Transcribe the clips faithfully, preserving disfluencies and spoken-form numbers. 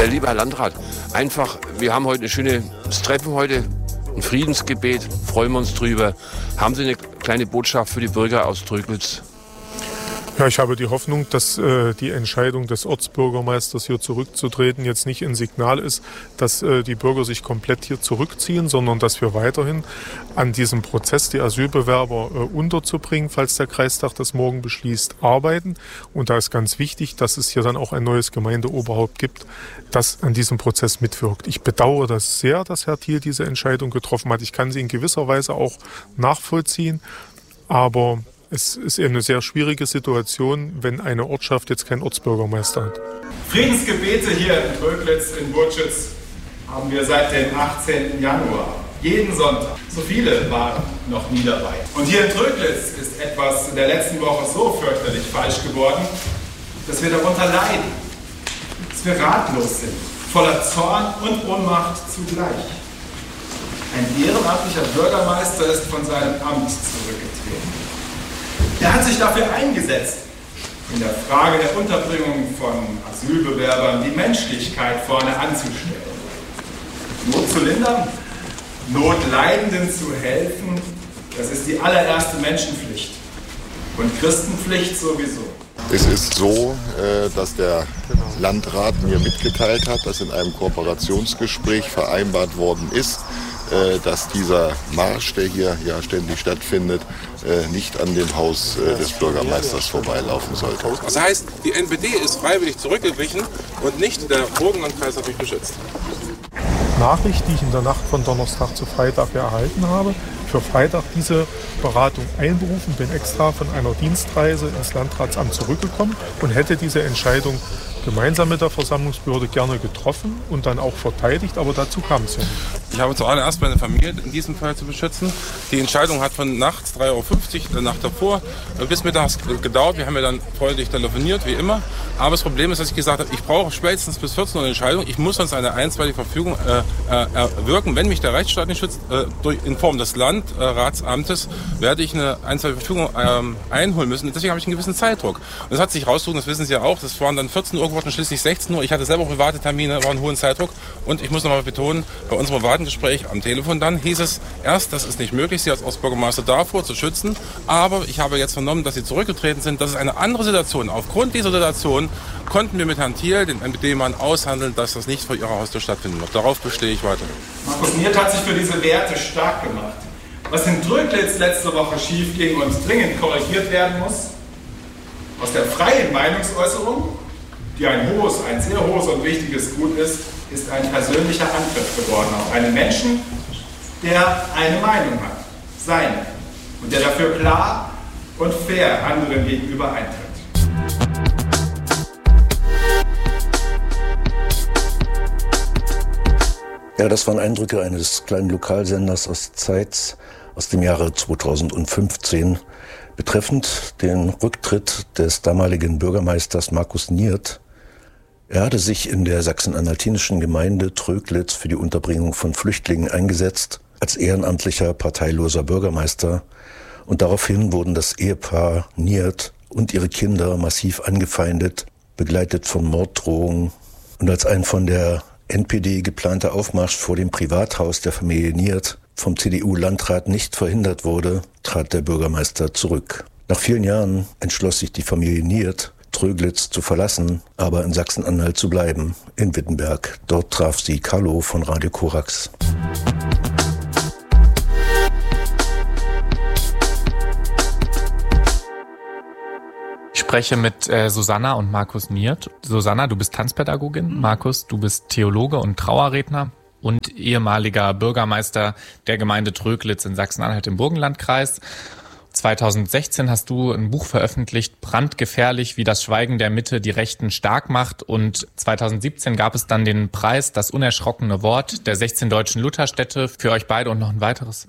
Äh, lieber Herr Landrat, einfach, wir haben heute ein schönes Treffen heute, ein Friedensgebet, freuen wir uns drüber. Haben Sie eine kleine Botschaft für die Bürger aus Tröglitz? Ja, ich habe die Hoffnung, dass äh, die Entscheidung des Ortsbürgermeisters hier zurückzutreten jetzt nicht ein Signal ist, dass äh, die Bürger sich komplett hier zurückziehen, sondern dass wir weiterhin an diesem Prozess, die Asylbewerber äh, unterzubringen, falls der Kreistag das morgen beschließt, arbeiten. Und da ist ganz wichtig, dass es hier dann auch ein neues Gemeindeoberhaupt gibt, das an diesem Prozess mitwirkt. Ich bedauere das sehr, dass Herr Thiel diese Entscheidung getroffen hat. Ich kann sie in gewisser Weise auch nachvollziehen, aber es ist eben eine sehr schwierige Situation, wenn eine Ortschaft jetzt keinen Ortsbürgermeister hat. Friedensgebete hier in Tröglitz, in Burtschitz, haben wir seit dem achtzehnten Januar. Jeden Sonntag. So viele waren noch nie dabei. Und hier in Tröglitz ist etwas in der letzten Woche so fürchterlich falsch geworden, dass wir darunter leiden. Dass wir ratlos sind, voller Zorn und Ohnmacht zugleich. Ein ehrenamtlicher Bürgermeister ist von seinem Amt zurückgetreten. Er hat sich dafür eingesetzt, in der Frage der Unterbringung von Asylbewerbern die Menschlichkeit vorne anzustellen. Not zu lindern, Notleidenden zu helfen, das ist die allererste Menschenpflicht. Und Christenpflicht sowieso. Es ist so, dass der Landrat mir mitgeteilt hat, dass in einem Kooperationsgespräch vereinbart worden ist, dass dieser Marsch, der hier ja ständig stattfindet, nicht an dem Haus des Bürgermeisters vorbeilaufen sollte. Das heißt, die N P D ist freiwillig zurückgewichen und nicht der Burgenlandkreis hat mich beschützt. Nachricht, die ich in der Nacht von Donnerstag zu Freitag erhalten habe, für Freitag diese Beratung einberufen, bin extra von einer Dienstreise ins Landratsamt zurückgekommen und hätte diese Entscheidung gemeinsam mit der Versammlungsbehörde gerne getroffen und dann auch verteidigt, aber dazu kam es ja nicht. Ich habe zuallererst meine Familie in diesem Fall zu beschützen. Die Entscheidung hat von nachts drei Uhr fünfzig, der Nacht davor, bis mittags gedauert. Wir haben ja dann freundlich telefoniert, wie immer. Aber das Problem ist, dass ich gesagt habe, ich brauche spätestens bis vierzehn Uhr eine Entscheidung. Ich muss sonst eine einstweilige Verfügung äh, äh, erwirken. Wenn mich der Rechtsstaat nicht schützt, äh, durch, in Form des Landratsamtes, werde ich eine einstweilige Verfügung äh, einholen müssen. Deswegen habe ich einen gewissen Zeitdruck. Und das hat sich rausgezogen, das wissen Sie ja auch. Das waren dann vierzehn Uhr geworden, schließlich sechzehn Uhr. Ich hatte selber private Termine, war einen hohen Zeitdruck. Und ich muss nochmal betonen, bei unserem privaten Gespräch am Telefon dann hieß es erst, das ist nicht möglich, Sie als Ortsbürgermeister davor zu schützen. Aber ich habe jetzt vernommen, dass Sie zurückgetreten sind. Das ist eine andere Situation. Aufgrund dieser Situation konnten wir mit Herrn Thiel, den N P D-Mann, aushandeln, dass das nicht vor Ihrer Haustür stattfinden wird. Darauf bestehe ich weiter. Markus Niert hat sich für diese Werte stark gemacht. Was in Tröglitz letzte Woche schief ging und dringend korrigiert werden muss, aus der freien Meinungsäußerung, die ein hohes, ein sehr hohes und wichtiges Gut ist, ist ein persönlicher Angriff geworden auf einen Menschen, der eine Meinung hat, seine, und der dafür klar und fair anderen gegenüber eintritt. Ja, das waren Eindrücke eines kleinen Lokalsenders aus Zeitz aus dem Jahre zweitausendfünfzehn betreffend den Rücktritt des damaligen Bürgermeisters Markus Niert. Er hatte sich in der sachsen-anhaltinischen Gemeinde Tröglitz für die Unterbringung von Flüchtlingen eingesetzt, als ehrenamtlicher parteiloser Bürgermeister. Und daraufhin wurden das Ehepaar Niert und ihre Kinder massiv angefeindet, begleitet von Morddrohungen. Und als ein von der N P D geplanter Aufmarsch vor dem Privathaus der Familie Niert vom C D U-Landrat nicht verhindert wurde, trat der Bürgermeister zurück. Nach vielen Jahren entschloss sich die Familie Niert, Tröglitz zu verlassen, aber in Sachsen-Anhalt zu bleiben, in Wittenberg. Dort traf sie Carlo von Radio Korax. Ich spreche mit äh, Susanna und Markus Niert. Susanna, du bist Tanzpädagogin. Markus, du bist Theologe und Trauerredner und ehemaliger Bürgermeister der Gemeinde Tröglitz in Sachsen-Anhalt im Burgenlandkreis. zweitausendsechzehn hast du ein Buch veröffentlicht, Brandgefährlich, wie das Schweigen der Mitte die Rechten stark macht. Und zweitausendsiebzehn gab es dann den Preis Das unerschrockene Wort der sechzehn deutschen Lutherstädte für euch beide und noch ein weiteres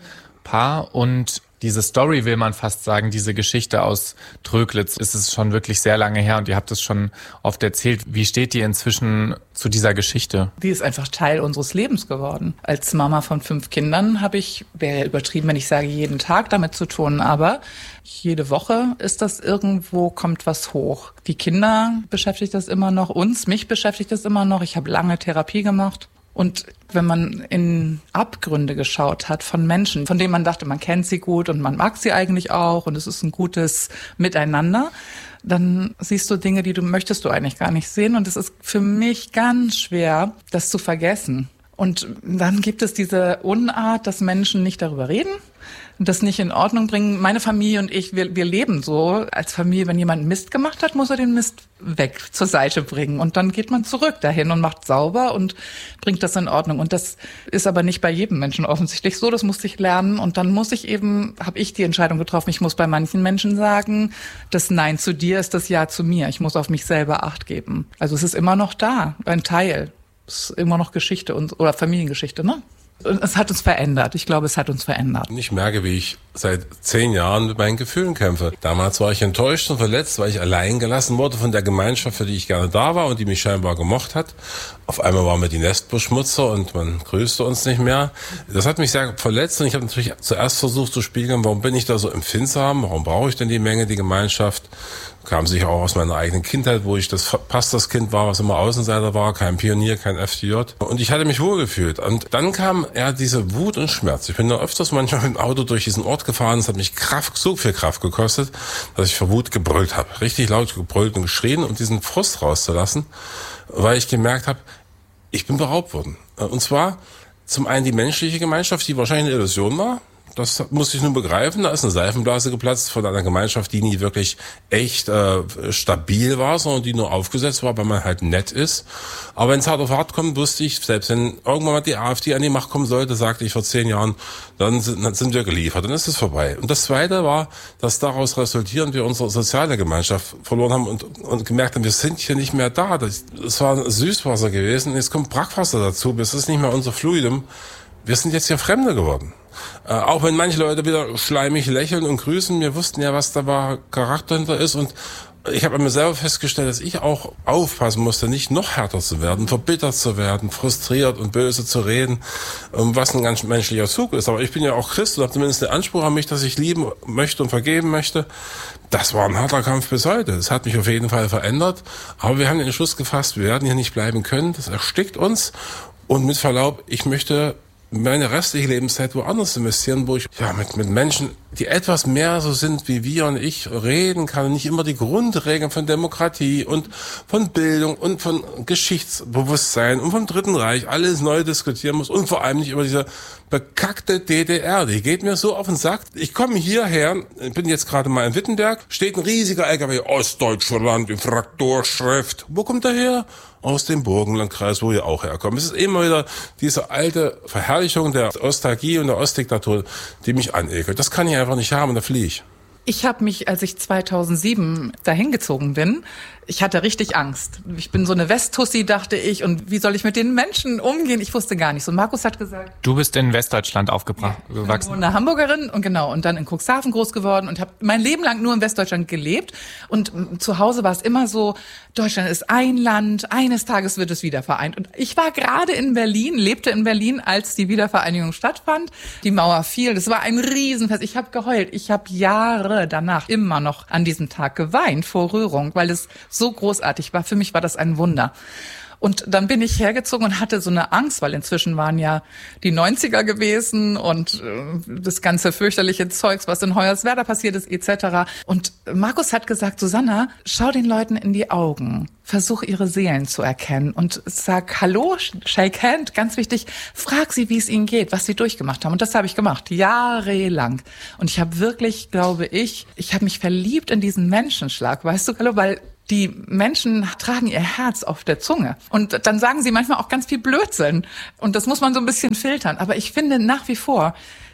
Paar und diese Story, will man fast sagen, diese Geschichte aus Tröglitz, ist es schon wirklich sehr lange her und ihr habt es schon oft erzählt. Wie steht ihr inzwischen zu dieser Geschichte? Die ist einfach Teil unseres Lebens geworden. Als Mama von fünf Kindern habe ich, wäre ja übertrieben, wenn ich sage, jeden Tag damit zu tun, aber jede Woche ist das irgendwo, kommt was hoch. Die Kinder beschäftigt das immer noch, uns, mich beschäftigt das immer noch. Ich habe lange Therapie gemacht. Und wenn man in Abgründe geschaut hat von Menschen, von denen man dachte, man kennt sie gut und man mag sie eigentlich auch und es ist ein gutes Miteinander, dann siehst du Dinge, die du möchtest du eigentlich gar nicht sehen. Und es ist für mich ganz schwer, das zu vergessen. Und dann gibt es diese Unart, dass Menschen nicht darüber reden, das nicht in Ordnung bringen. Meine Familie und ich, wir, wir leben so als Familie, wenn jemand Mist gemacht hat, muss er den Mist weg zur Seite bringen. Und dann geht man zurück dahin und macht sauber und bringt das in Ordnung. Und das ist aber nicht bei jedem Menschen offensichtlich so. Das musste ich lernen. Und dann muss ich eben, habe ich die Entscheidung getroffen, ich muss bei manchen Menschen sagen, das Nein zu dir ist das Ja zu mir. Ich muss auf mich selber Acht geben. Also es ist immer noch da, ein Teil. Es ist immer noch Geschichte und, oder Familiengeschichte, ne? Und es hat uns verändert. Ich glaube, es hat uns verändert. Ich merke, wie ich seit zehn Jahren mit meinen Gefühlen kämpfe. Damals war ich enttäuscht und verletzt, weil ich allein gelassen wurde von der Gemeinschaft, für die ich gerne da war und die mich scheinbar gemocht hat. Auf einmal waren wir die Nestbeschmutzer und man grüßte uns nicht mehr. Das hat mich sehr verletzt und ich habe natürlich zuerst versucht zu spiegeln, warum bin ich da so empfindsam, warum brauche ich denn die Menge, die Gemeinschaft. Kam sicher auch aus meiner eigenen Kindheit, wo ich das Pastorskind war, was immer Außenseiter war, kein Pionier, kein F D J. Und ich hatte mich wohlgefühlt. Und dann kam eher diese Wut und Schmerz. Ich bin da öfters manchmal mit dem Auto durch diesen Ort gefahren. Es hat mich Kraft, so viel Kraft gekostet, dass ich vor Wut gebrüllt habe. Richtig laut gebrüllt und geschrien, um diesen Frust rauszulassen, weil ich gemerkt habe, ich bin beraubt worden. Und zwar zum einen die menschliche Gemeinschaft, die wahrscheinlich eine Illusion war. Das musste ich nun begreifen. Da ist eine Seifenblase geplatzt von einer Gemeinschaft, die nie wirklich echt äh, stabil war, sondern die nur aufgesetzt war, weil man halt nett ist. Aber wenn es hart auf hart kommt, wusste ich, selbst wenn irgendwann mal die AfD an die Macht kommen sollte, sagte ich vor zehn Jahren, dann sind, dann sind wir geliefert, dann ist es vorbei. Und das Zweite war, dass daraus resultierend wir unsere soziale Gemeinschaft verloren haben und, und gemerkt haben, wir sind hier nicht mehr da. Das, das war Süßwasser gewesen, jetzt kommt Brackwasser dazu, das ist nicht mehr unser Fluidum. Wir sind jetzt hier Fremde geworden. Äh, auch wenn manche Leute wieder schleimig lächeln und grüßen, wir wussten ja, was da war, Charakter hinter ist. Und ich habe an mir selber festgestellt, dass ich auch aufpassen musste, nicht noch härter zu werden, verbittert zu werden, frustriert und böse zu reden, was ein ganz menschlicher Zug ist. Aber ich bin ja auch Christ und habe zumindest den Anspruch an mich, dass ich lieben möchte und vergeben möchte. Das war ein harter Kampf bis heute. Das hat mich auf jeden Fall verändert. Aber wir haben den Entschluss gefasst, wir werden hier nicht bleiben können. Das erstickt uns. Und mit Verlaub, ich möchte meine restliche Lebenszeit woanders investieren, wo ich ja mit mit Menschen, die etwas mehr so sind wie wir und ich, reden kann und nicht immer die Grundregeln von Demokratie und von Bildung und von Geschichtsbewusstsein und vom Dritten Reich alles neu diskutieren muss und vor allem nicht über diese bekackte D D R. Die geht mir so auf den Sack. Ich komme hierher, bin jetzt gerade mal in Wittenberg, steht ein riesiger L K W, Ostdeutschland in Frakturschrift. Wo kommt der her? Aus dem Burgenlandkreis, wo wir auch herkommen. Es ist immer wieder diese alte Verherrlichung der Ostalgie und der Ostdiktatur, die mich anekelt. Das kann ich einfach nicht haben, da fliehe ich. Ich habe mich, als ich zweitausendsieben dahin gezogen bin, ich hatte richtig Angst. Ich bin so eine Westtussi, dachte ich, und wie soll ich mit den Menschen umgehen? Ich wusste gar nicht. So Markus hat gesagt... Du bist in Westdeutschland aufgebracht, ja, gewachsen. Ich bin eine Hamburgerin und genau, und dann in Cuxhaven groß geworden und habe mein Leben lang nur in Westdeutschland gelebt. Und zu Hause war es immer so, Deutschland ist ein Land, eines Tages wird es wieder vereint. Und ich war gerade in Berlin, lebte in Berlin, als die Wiedervereinigung stattfand. Die Mauer fiel, das war ein Riesenfest. Ich habe geheult. Ich habe Jahre danach immer noch an diesem Tag geweint vor Rührung, weil es so großartig war. Für mich war das ein Wunder. Und dann bin ich hergezogen und hatte so eine Angst, weil inzwischen waren ja die neunziger gewesen und äh, das ganze fürchterliche Zeugs, was in Hoyerswerda passiert ist, et cetera. Und Markus hat gesagt, Susanna, schau den Leuten in die Augen, versuch ihre Seelen zu erkennen und sag Hallo, shake hand, ganz wichtig, frag sie, wie es ihnen geht, was sie durchgemacht haben. Und das habe ich gemacht, jahrelang. Und ich habe wirklich, glaube ich, ich habe mich verliebt in diesen Menschenschlag, weißt du, Hallo, weil die Menschen tragen ihr Herz auf der Zunge. Und dann sagen sie manchmal auch ganz viel Blödsinn. Und das muss man so ein bisschen filtern. Aber ich finde nach wie vor,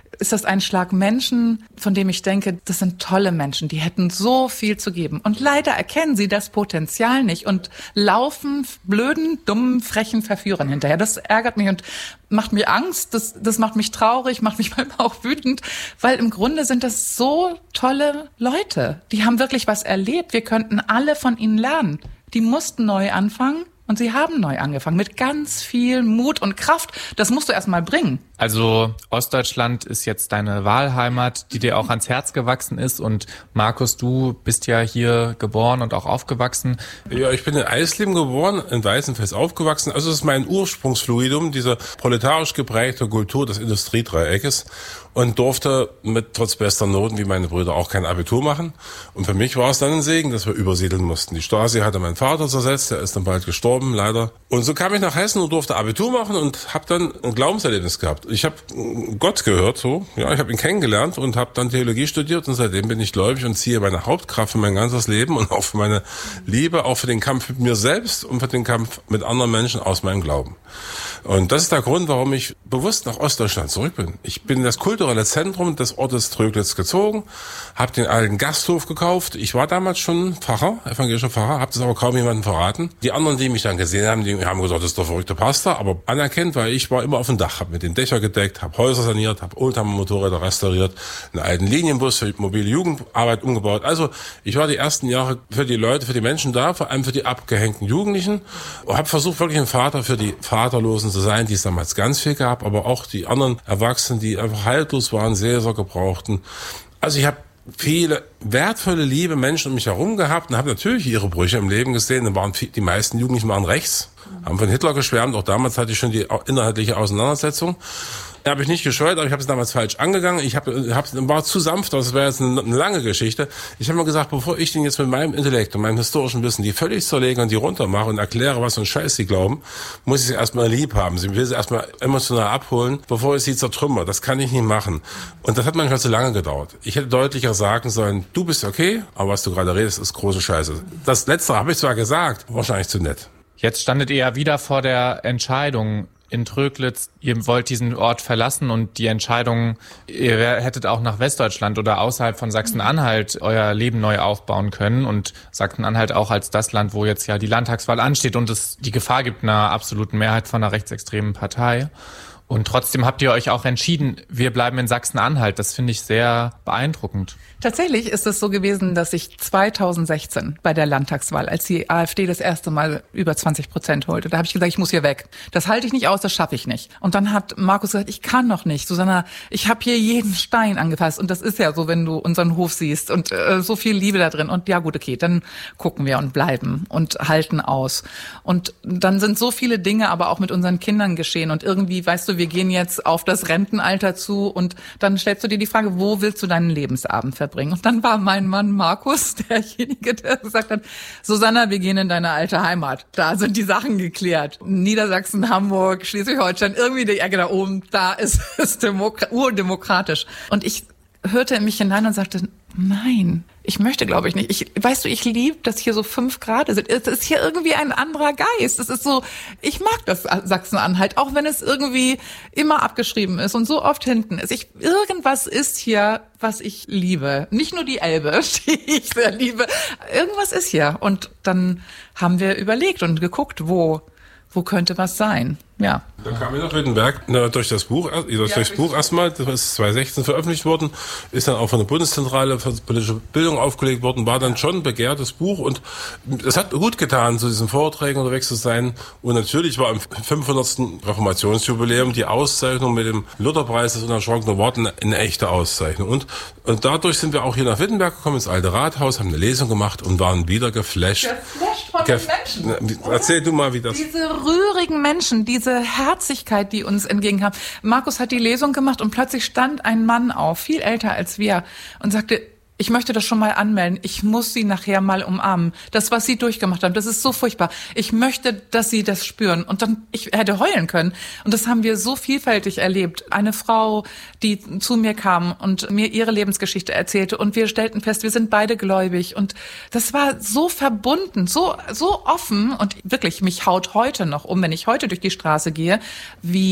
ist das ein Schlag Menschen, von dem ich denke, das sind tolle Menschen, die hätten so viel zu geben. Und leider erkennen sie das Potenzial nicht und laufen blöden, dummen, frechen Verführern hinterher. Das ärgert mich und macht mir Angst, das, das macht mich traurig, macht mich manchmal auch wütend, weil im Grunde sind das so tolle Leute. Die haben wirklich was erlebt. Wir könnten alle von ihnen lernen. Die mussten neu anfangen. Und sie haben neu angefangen mit ganz viel Mut und Kraft. Das musst du erst mal bringen. Also Ostdeutschland ist jetzt deine Wahlheimat, die dir auch ans Herz gewachsen ist. Und Markus, du bist ja hier geboren und auch aufgewachsen. Ja, ich bin in Eisleben geboren, in Weißenfels aufgewachsen. Also das ist mein Ursprungsfluidum, diese proletarisch geprägte Kultur des Industriedreieckes. Und durfte mit trotz bester Noten wie meine Brüder auch kein Abitur machen. Und für mich war es dann ein Segen, dass wir übersiedeln mussten. Die Stasi hatte meinen Vater zersetzt, der ist dann bald gestorben, leider. Und so kam ich nach Hessen und durfte Abitur machen und habe dann ein Glaubenserlebnis gehabt. Ich habe Gott gehört, so, ja, ich habe ihn kennengelernt und habe dann Theologie studiert und seitdem bin ich gläubig und ziehe meine Hauptkraft für mein ganzes Leben und auch für meine Liebe, auch für den Kampf mit mir selbst und für den Kampf mit anderen Menschen aus meinem Glauben. Und das ist der Grund, warum ich bewusst nach Ostdeutschland zurück bin. Ich bin in das kulturelle Zentrum des Ortes Tröglitz gezogen, habe den alten Gasthof gekauft. Ich war damals schon Pfarrer, evangelischer Pfarrer, habe das aber kaum jemandem verraten. Die anderen, die mich dann gesehen haben, die haben gesagt, das ist der verrückte Pastor, aber anerkennt, weil ich war immer auf dem Dach, habe mit den Dächer gedeckt, habe Häuser saniert, habe Oldtimer-Motorräder restauriert, einen alten Linienbus für die mobile Jugendarbeit umgebaut. Also ich war die ersten Jahre für die Leute, für die Menschen da, vor allem für die abgehängten Jugendlichen und habe versucht, wirklich ein Vater für die Vaterlosen zu sein, die es damals ganz viel gab, aber auch die anderen Erwachsenen, die einfach haltlos waren, sehr, sehr gebrauchten. Also ich habe viele wertvolle, liebe Menschen um mich herum gehabt und habe natürlich ihre Brüche im Leben gesehen. Da waren die meisten Jugendlichen waren rechts, haben von Hitler geschwärmt. Auch damals hatte ich schon die inhaltliche Auseinandersetzung. Da habe ich nicht gescheut, aber ich habe es damals falsch angegangen. Ich habe, hab, war zu sanft, das wäre jetzt eine, eine lange Geschichte. Ich habe mir gesagt, bevor ich den jetzt mit meinem Intellekt und meinem historischen Wissen die völlig zerlege und die runtermache und erkläre, was für ein Scheiß sie glauben, muss ich sie erstmal lieb haben. Ich will sie erstmal emotional abholen, bevor ich sie zertrümmer. Das kann ich nicht machen. Und das hat manchmal zu lange gedauert. Ich hätte deutlicher sagen sollen, du bist okay, aber was du gerade redest, ist große Scheiße. Das Letztere habe ich zwar gesagt, wahrscheinlich zu nett. Jetzt standet ihr ja wieder vor der Entscheidung in Tröglitz, ihr wollt diesen Ort verlassen und die Entscheidung, ihr hättet auch nach Westdeutschland oder außerhalb von Sachsen-Anhalt euer Leben neu aufbauen können und Sachsen-Anhalt auch als das Land, wo jetzt ja die Landtagswahl ansteht und es die Gefahr gibt einer absoluten Mehrheit von einer rechtsextremen Partei. Und trotzdem habt ihr euch auch entschieden, wir bleiben in Sachsen-Anhalt. Das finde ich sehr beeindruckend. Tatsächlich ist es so gewesen, dass ich zweitausendsechzehn bei der Landtagswahl, als die AfD das erste Mal über zwanzig Prozent holte, da habe ich gesagt, ich muss hier weg. Das halte ich nicht aus, das schaffe ich nicht. Und dann hat Markus gesagt, ich kann noch nicht. Susanna, ich habe hier jeden Stein angefasst. Und das ist ja so, wenn du unseren Hof siehst und äh, so viel Liebe da drin. Und ja gut, okay, dann gucken wir und bleiben und halten aus. Und dann sind so viele Dinge aber auch mit unseren Kindern geschehen. Und irgendwie, weißt du, wir gehen jetzt auf das Rentenalter zu und dann stellst du dir die Frage, wo willst du deinen Lebensabend verbringen? Und dann war mein Mann Markus derjenige, der gesagt hat, Susanna, wir gehen in deine alte Heimat. Da sind die Sachen geklärt. Niedersachsen, Hamburg, Schleswig-Holstein, irgendwie die Ecke da oben, da ist es demokra- urdemokratisch. Und ich hörte in mich hinein und sagte, nein, ich möchte, glaube ich, nicht. Ich, weißt du, ich liebe, dass hier so fünf Grad sind. Es ist hier irgendwie ein anderer Geist. Es ist so, ich mag das Sachsen-Anhalt, auch wenn es irgendwie immer abgeschrieben ist und so oft hinten ist. Ich, irgendwas ist hier, was ich liebe. Nicht nur die Elbe, die ich sehr liebe. Irgendwas ist hier. Und dann haben wir überlegt und geguckt, wo, wo könnte was sein. Ja. Dann kam ich nach Wittenberg na, durch das Buch, durch ja, das Buch erstmal, das ist zweitausendsechzehn veröffentlicht worden, ist dann auch von der Bundeszentrale für politische Bildung aufgelegt worden, war dann schon ein begehrtes Buch und es hat gut getan, zu diesen Vorträgen unterwegs zu sein. Und natürlich war im fünfhundertsten Reformationsjubiläum die Auszeichnung mit dem Lutherpreis des unerschrockenen Worten eine echte Auszeichnung. Und, und dadurch sind wir auch hier nach Wittenberg gekommen, ins alte Rathaus, haben eine Lesung gemacht und waren wieder geflasht. Geflasht von Gef- den Menschen. Na, erzähl du mal, wie das... Diese rührigen Menschen, diese Herzlichkeit, die uns entgegenkam. Markus hat die Lesung gemacht und plötzlich stand ein Mann auf, viel älter als wir, und sagte, ich möchte das schon mal anmelden. Ich muss Sie nachher mal umarmen. Das, was Sie durchgemacht haben, das ist so furchtbar. Ich möchte, dass Sie das spüren. Und dann, ich hätte heulen können. Und das haben wir so vielfältig erlebt. Eine Frau, die zu mir kam und mir ihre Lebensgeschichte erzählte. Und wir stellten fest, wir sind beide gläubig. Und das war so verbunden, so, so offen. Und wirklich, mich haut heute noch um, wenn ich heute durch die Straße gehe, wie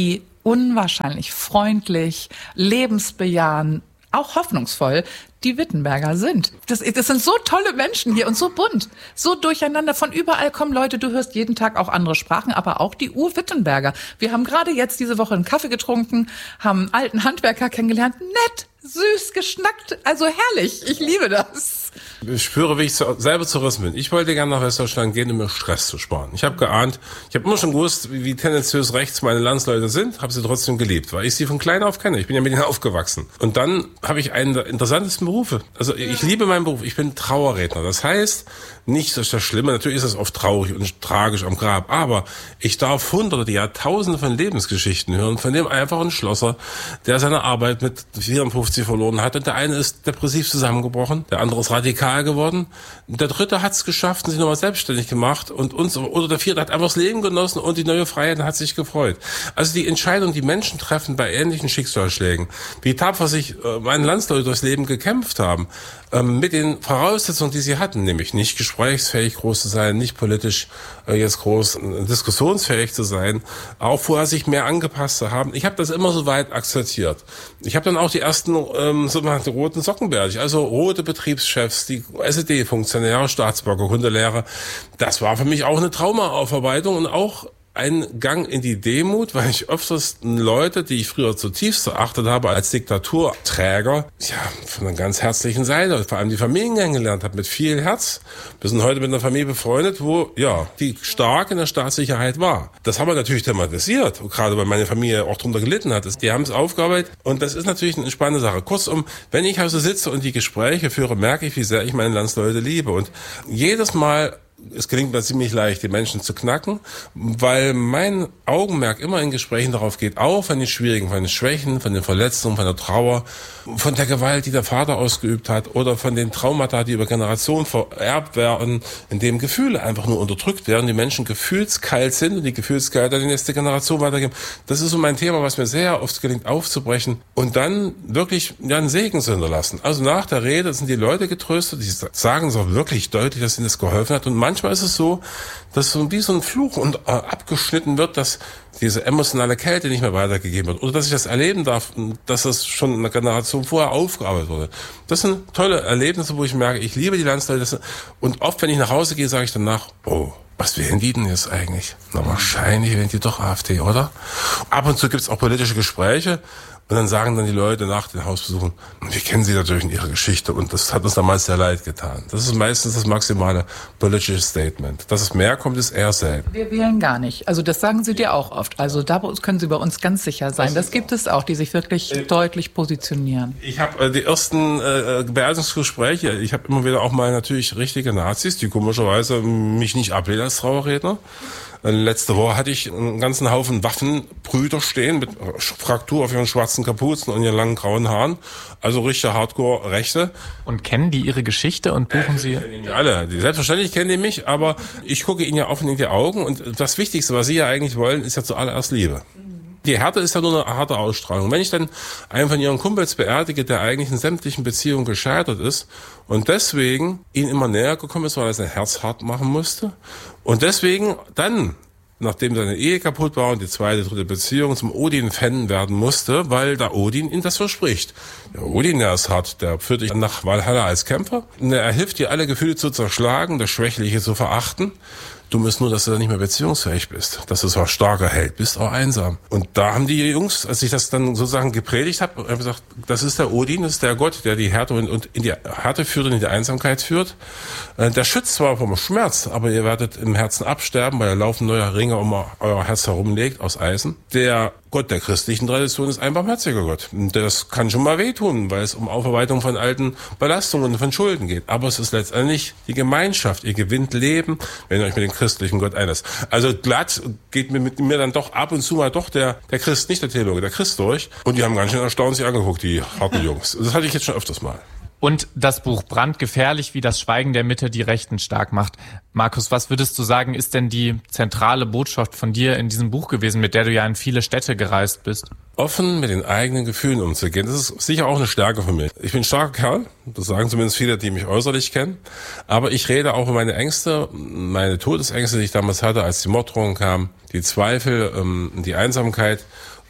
unwahrscheinlich freundlich, lebensbejahend, auch hoffnungsvoll die Wittenberger sind. Das, das sind so tolle Menschen hier und so bunt, so durcheinander. Von überall kommen Leute, du hörst jeden Tag auch andere Sprachen, aber auch die U-Wittenberger. Wir haben gerade jetzt diese Woche einen Kaffee getrunken, haben einen alten Handwerker kennengelernt. Nett, süß, geschnackt, also herrlich. Ich liebe das. Ich spüre, wie ich selber zerrissen bin. Ich wollte gerne nach Westdeutschland gehen, um mir Stress zu sparen. Ich habe geahnt, ich habe immer schon gewusst, wie, wie tendenziös rechts meine Landsleute sind, habe sie trotzdem geliebt, weil ich sie von klein auf kenne. Ich bin ja mit ihnen aufgewachsen. Und dann habe ich einen der interessantesten Berufe. Also ich liebe meinen Beruf. Ich bin Trauerredner. Das heißt, nicht so ist das Schlimme. Natürlich ist es oft traurig und tragisch am Grab. Aber ich darf hunderte, ja tausende von Lebensgeschichten hören, von dem einfachen Schlosser, der seine Arbeit mit vierundfünfzig verloren hat. Und der eine ist depressiv zusammengebrochen, der andere ist radikal geworden. Der dritte hat es geschafft und sich nochmal selbstständig gemacht. Und uns, oder der vierte hat einfach das Leben genossen und die neue Freiheit hat sich gefreut. Also die Entscheidung, die Menschen treffen bei ähnlichen Schicksalsschlägen, wie tapfer sich äh, meine Landsleute durchs Leben gekämpft haben, ähm, mit den Voraussetzungen, die sie hatten, nämlich nicht gesprächsfähig groß zu sein, nicht politisch äh, jetzt groß äh, diskussionsfähig zu sein, auch vorher sich mehr angepasst zu haben. Ich habe das immer so weit akzeptiert. Ich habe dann auch die ersten ähm, sogenannten roten Sockenbärtig, also rote Betriebschefs, die S E D-Funktionäre, Staatsbürger, Hundelehrer. Das war für mich auch eine Traumaaufarbeitung und auch ein Gang in die Demut, weil ich öfters Leute, die ich früher zutiefst erachtet habe als Diktaturträger, ja, von einer ganz herzlichen Seite, vor allem die Familien kennengelernt habe, mit viel Herz. Wir sind heute mit einer Familie befreundet, wo, ja, die stark in der Staatssicherheit war. Das haben wir natürlich thematisiert, gerade weil meine Familie auch drunter gelitten hat. Die haben es aufgearbeitet und das ist natürlich eine spannende Sache. Kurzum, wenn ich also sitze und die Gespräche führe, merke ich, wie sehr ich meine Landsleute liebe. Und jedes Mal, es gelingt mir ziemlich leicht, die Menschen zu knacken, weil mein Augenmerk immer in Gesprächen darauf geht, auch von den Schwierigen, von den Schwächen, von den Verletzungen, von der Trauer, von der Gewalt, die der Vater ausgeübt hat oder von den Traumata, die über Generationen vererbt werden, in dem Gefühle einfach nur unterdrückt werden, die Menschen gefühlskalt sind und die Gefühlskalt an die nächste Generation weitergeben. Das ist so mein Thema, was mir sehr oft gelingt aufzubrechen und dann wirklich ja, einen Segen zu hinterlassen. Also nach der Rede sind die Leute getröstet, die sagen es auch wirklich deutlich, dass ihnen das geholfen hat und manchmal ist es so, dass so wie so ein Fluch und äh, abgeschnitten wird, dass diese emotionale Kälte nicht mehr weitergegeben wird. Oder dass ich das erleben darf, dass das schon eine Generation vorher aufgearbeitet wurde. Das sind tolle Erlebnisse, wo ich merke, ich liebe die Landsleute. Und oft, wenn ich nach Hause gehe, sage ich danach, oh, was wählen die denn jetzt eigentlich? Na, wahrscheinlich wählen die doch AfD, oder? Ab und zu gibt es auch politische Gespräche. Und dann sagen dann die Leute nach den Hausbesuchen, wir kennen sie natürlich in ihrer Geschichte und das hat uns damals sehr leid getan. Das ist meistens das maximale politische Statement. Dass es mehr kommt, ist eher selten. Wir wählen gar nicht. Also das sagen sie dir auch oft. Also da können sie bei uns ganz sicher sein. Das gibt es auch, die sich wirklich äh, deutlich positionieren. Ich habe äh, die ersten äh, Beerdigungsgespräche, ich habe immer wieder auch mal natürlich richtige Nazis, die komischerweise mich nicht ablehnen als Trauerredner. Letzte Woche hatte ich einen ganzen Haufen Waffenbrüder stehen mit Fraktur auf ihren schwarzen Kapuzen und ihren langen grauen Haaren. Also richtige Hardcore-Rechte. Und kennen die ihre Geschichte und buchen äh, sie? Kennen die alle. Selbstverständlich kennen die mich, aber ich gucke ihnen ja offen in die Augen. Und das Wichtigste, was sie ja eigentlich wollen, ist ja zuallererst Liebe. Die Härte ist ja nur eine harte Ausstrahlung. Wenn ich dann einen von ihren Kumpels beerdige, der eigentlich in sämtlichen Beziehungen gescheitert ist und deswegen ihnen immer näher gekommen ist, weil er sein Herz hart machen musste und deswegen dann, nachdem seine Ehe kaputt war und die zweite, dritte Beziehung zum Odin-Fan werden musste, weil der Odin ihm das verspricht. Der Odin, der ist hart, der führt dich nach Valhalla als Kämpfer. Er hilft dir, alle Gefühle zu zerschlagen, das Schwächliche zu verachten. Dumm ist nur, dass du dann nicht mehr beziehungsfähig bist. Dass du zwar starker Held bist, auch einsam. Und da haben die Jungs, als ich das dann sozusagen gepredigt habe, haben gesagt, das ist der Odin, das ist der Gott, der die Härte und in die Härte führt und in die Einsamkeit führt. Der schützt zwar vom Schmerz, aber ihr werdet im Herzen absterben, weil er laufen neuer Ringe um euer Herz herumlegt aus Eisen. Der Gott der christlichen Tradition ist ein barmherziger Gott. Das kann schon mal wehtun, weil es um Aufarbeitung von alten Belastungen und von Schulden geht. Aber es ist letztendlich die Gemeinschaft. Ihr gewinnt Leben, wenn ihr euch mit dem christlichen Gott einlasst. Also glatt geht mir mit mir dann doch ab und zu mal doch der, der Christ, nicht der Theologe, der Christ durch. Und die haben ganz schön erstaunt sich angeguckt, die harten Jungs. Das hatte ich jetzt schon öfters mal. Und das Buch Brandgefährlich, wie das Schweigen der Mitte die Rechten stark macht. Markus, was würdest du sagen, ist denn die zentrale Botschaft von dir in diesem Buch gewesen, mit der du ja in viele Städte gereist bist? Offen mit den eigenen Gefühlen umzugehen, das ist sicher auch eine Stärke von mir. Ich bin ein starker Kerl, das sagen zumindest viele, die mich äußerlich kennen. Aber ich rede auch über meine Ängste, meine Todesängste, die ich damals hatte, als die Morddrohung kam, die Zweifel, die Einsamkeit.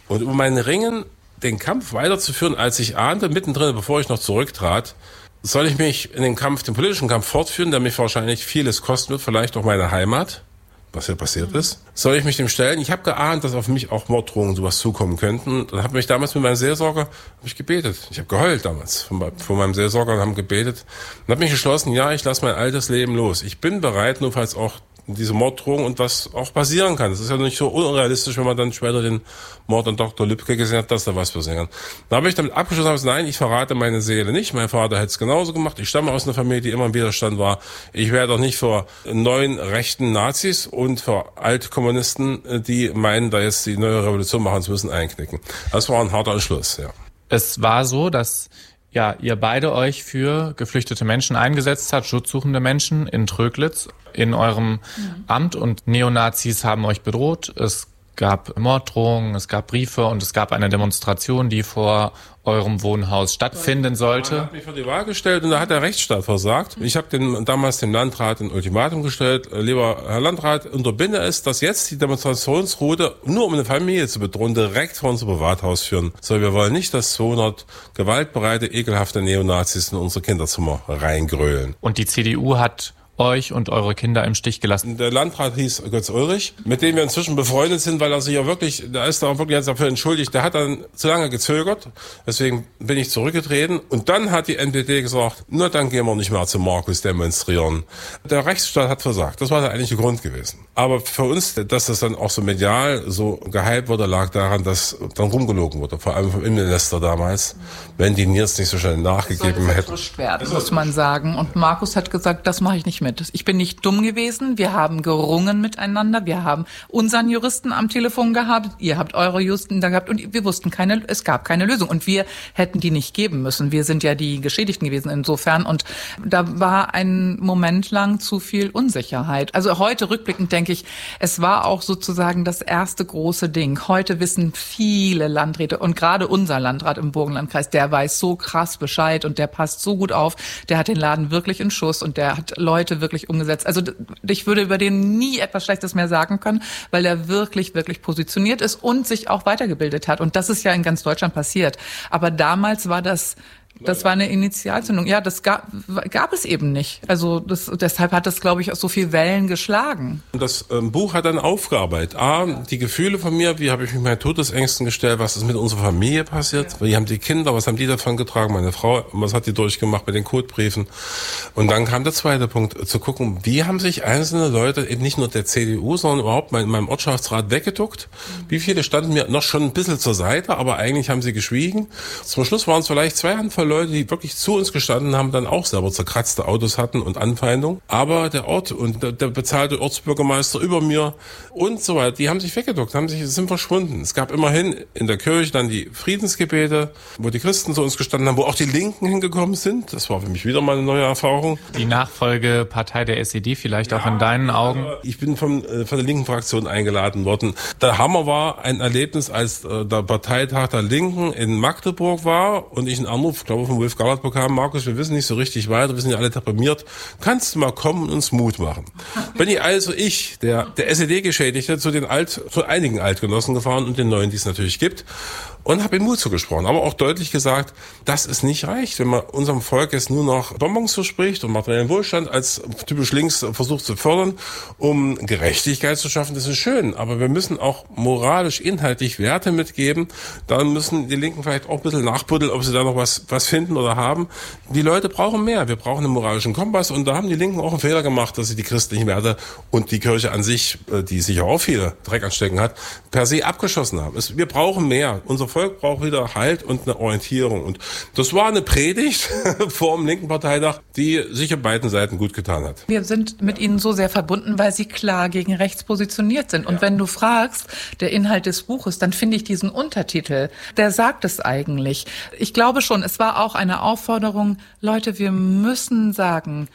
Und um mein Ringen, den Kampf weiterzuführen, als ich ahnte, mittendrin, bevor ich noch zurücktrat, soll ich mich in den Kampf, den politischen Kampf fortführen, der mich wahrscheinlich vieles kosten wird, vielleicht auch meine Heimat, was hier passiert ist. Soll ich mich dem stellen? Ich habe geahnt, dass auf mich auch Morddrohungen sowas zukommen könnten. Und habe mich damals mit meinem Seelsorger hab ich gebetet. Ich habe geheult damals von, von meinem Seelsorger und haben gebetet. Und habe mich entschlossen, ja, ich lasse mein altes Leben los. Ich bin bereit, nur falls auch diese Morddrohung und was auch passieren kann. Das ist ja nicht so unrealistisch, wenn man dann später den Mord an Doktor Lübcke gesehen hat, dass da was passieren kann. Da habe ich damit abgeschlossen, habe gesagt, nein, ich verrate meine Seele nicht. Mein Vater hätte es genauso gemacht. Ich stamme aus einer Familie, die immer im Widerstand war. Ich werde auch nicht vor neuen rechten Nazis und vor Altkommunisten, die meinen, da jetzt die neue Revolution machen zu müssen, einknicken. Das war ein harter Entschluss, ja. Es war so, dass ja, ihr beide euch für geflüchtete Menschen eingesetzt habt, schutzsuchende Menschen in Tröglitz, in eurem mhm. Amt, und Neonazis haben euch bedroht. Es gab Morddrohungen, es gab Briefe und es gab eine Demonstration, die vor eurem Wohnhaus stattfinden sollte. Er hat mich vor die Wahl gestellt und da hat der Rechtsstaat versagt. Ich habe den, damals dem Landrat ein Ultimatum gestellt. Lieber Herr Landrat, unterbinde es, dass jetzt die Demonstrationsroute, nur um eine Familie zu bedrohen, direkt vor unser Privathaus führen soll. Wir wollen nicht, dass zweihundert gewaltbereite, ekelhafte Neonazis in unsere Kinderzimmer reingrölen. Und die C D U hat euch und eure Kinder im Stich gelassen. Der Landrat hieß Götz Ulrich, mit dem wir inzwischen befreundet sind, weil er sich ja wirklich, da ist er auch wirklich jetzt dafür entschuldigt. Der hat dann zu lange gezögert, deswegen bin ich zurückgetreten. Und dann hat die N P D gesagt, na dann gehen wir nicht mehr zu Markus demonstrieren. Der Rechtsstaat hat versagt, das war der eigentliche Grund gewesen. Aber für uns, dass das dann auch so medial so gehypt wurde, lag daran, dass dann rumgelogen wurde, vor allem vom Innenminister damals, wenn die Nils nicht so schnell nachgegeben hätten. Werden, muss man sagen. Und Markus hat gesagt, das mache ich nicht mehr. Ich bin nicht dumm gewesen. Wir haben gerungen miteinander. Wir haben unseren Juristen am Telefon gehabt. Ihr habt eure Juristen da gehabt. Und wir wussten keine, es gab keine Lösung. Und wir hätten die nicht geben müssen. Wir sind ja die Geschädigten gewesen insofern. Und da war ein Moment lang zu viel Unsicherheit. Also heute rückblickend denke ich, es war auch sozusagen das erste große Ding. Heute wissen viele Landräte und gerade unser Landrat im Burgenlandkreis, der weiß so krass Bescheid und der passt so gut auf. Der hat den Laden wirklich in Schuss und der hat Leute wirklich umgesetzt. Also ich würde über den nie etwas Schlechtes mehr sagen können, weil er wirklich, wirklich positioniert ist und sich auch weitergebildet hat. Und das ist ja in ganz Deutschland passiert. Aber damals war das Das war eine Initialzündung. Ja, das gab, gab es eben nicht. Also das, deshalb hat das, glaube ich, auch so viel Wellen geschlagen. Das ähm, Buch hat dann aufgearbeitet. A, die Gefühle von mir, wie habe ich mich meinen Todesängsten gestellt, was ist mit unserer Familie passiert, ja. Wie haben die Kinder, was haben die davon getragen, meine Frau, was hat die durchgemacht mit den Codebriefen. Und dann kam der zweite Punkt, zu gucken, wie haben sich einzelne Leute, eben nicht nur der C D U, sondern überhaupt in meinem Ortschaftsrat weggeduckt. Mhm. Wie viele standen mir noch schon ein bisschen zur Seite, aber eigentlich haben sie geschwiegen. Zum Schluss waren es vielleicht zwei Handvoll Leute, die wirklich zu uns gestanden haben, dann auch selber zerkratzte Autos hatten und Anfeindung. Aber der Ort und der, der bezahlte Ortsbürgermeister über mir und so weiter, die haben sich weggeduckt, haben sich, sind verschwunden. Es gab immerhin in der Kirche dann die Friedensgebete, wo die Christen zu uns gestanden haben, wo auch die Linken hingekommen sind. Das war für mich wieder mal eine neue Erfahrung. Die Nachfolgepartei der S E D vielleicht ja, auch in deinen Augen? Ich bin von, äh, von der linken Fraktion eingeladen worden. Der Hammer war ein Erlebnis, als äh, der Parteitag der Linken in Magdeburg war und ich einen Anruf, glaube von Wolf Gallert bekam, Markus, wir wissen nicht so richtig weiter, wir sind ja alle deprimiert, kannst du mal kommen und uns Mut machen? Bin ich also ich, der, der S E D-Geschädigte, zu den Alt, zu einigen Altgenossen gefahren und den neuen, die es natürlich gibt, und habe ihm Mut zugesprochen, aber auch deutlich gesagt, dass es nicht reicht, wenn man unserem Volk jetzt nur noch Bonbons verspricht und materiellen Wohlstand als typisch links versucht zu fördern, um Gerechtigkeit zu schaffen. Das ist schön, aber wir müssen auch moralisch, inhaltlich Werte mitgeben. Dann müssen die Linken vielleicht auch ein bisschen nachbuddeln, ob sie da noch was, was finden oder haben. Die Leute brauchen mehr. Wir brauchen einen moralischen Kompass und da haben die Linken auch einen Fehler gemacht, dass sie die christlichen Werte und die Kirche an sich, die sicher auch viele Dreck anstecken hat, per se abgeschossen haben. Wir brauchen mehr. Unser Volk braucht wieder Halt und eine Orientierung. Und das war eine Predigt vor dem linken Parteitag, die sicher beiden Seiten gut getan hat. Wir sind mit ihnen so sehr verbunden, weil sie klar gegen rechts positioniert sind. Und ja. Wenn du fragst, der Inhalt des Buches, dann finde ich diesen Untertitel, der sagt es eigentlich. Ich glaube schon, es war auch eine Aufforderung, Leute, wir müssen sagen,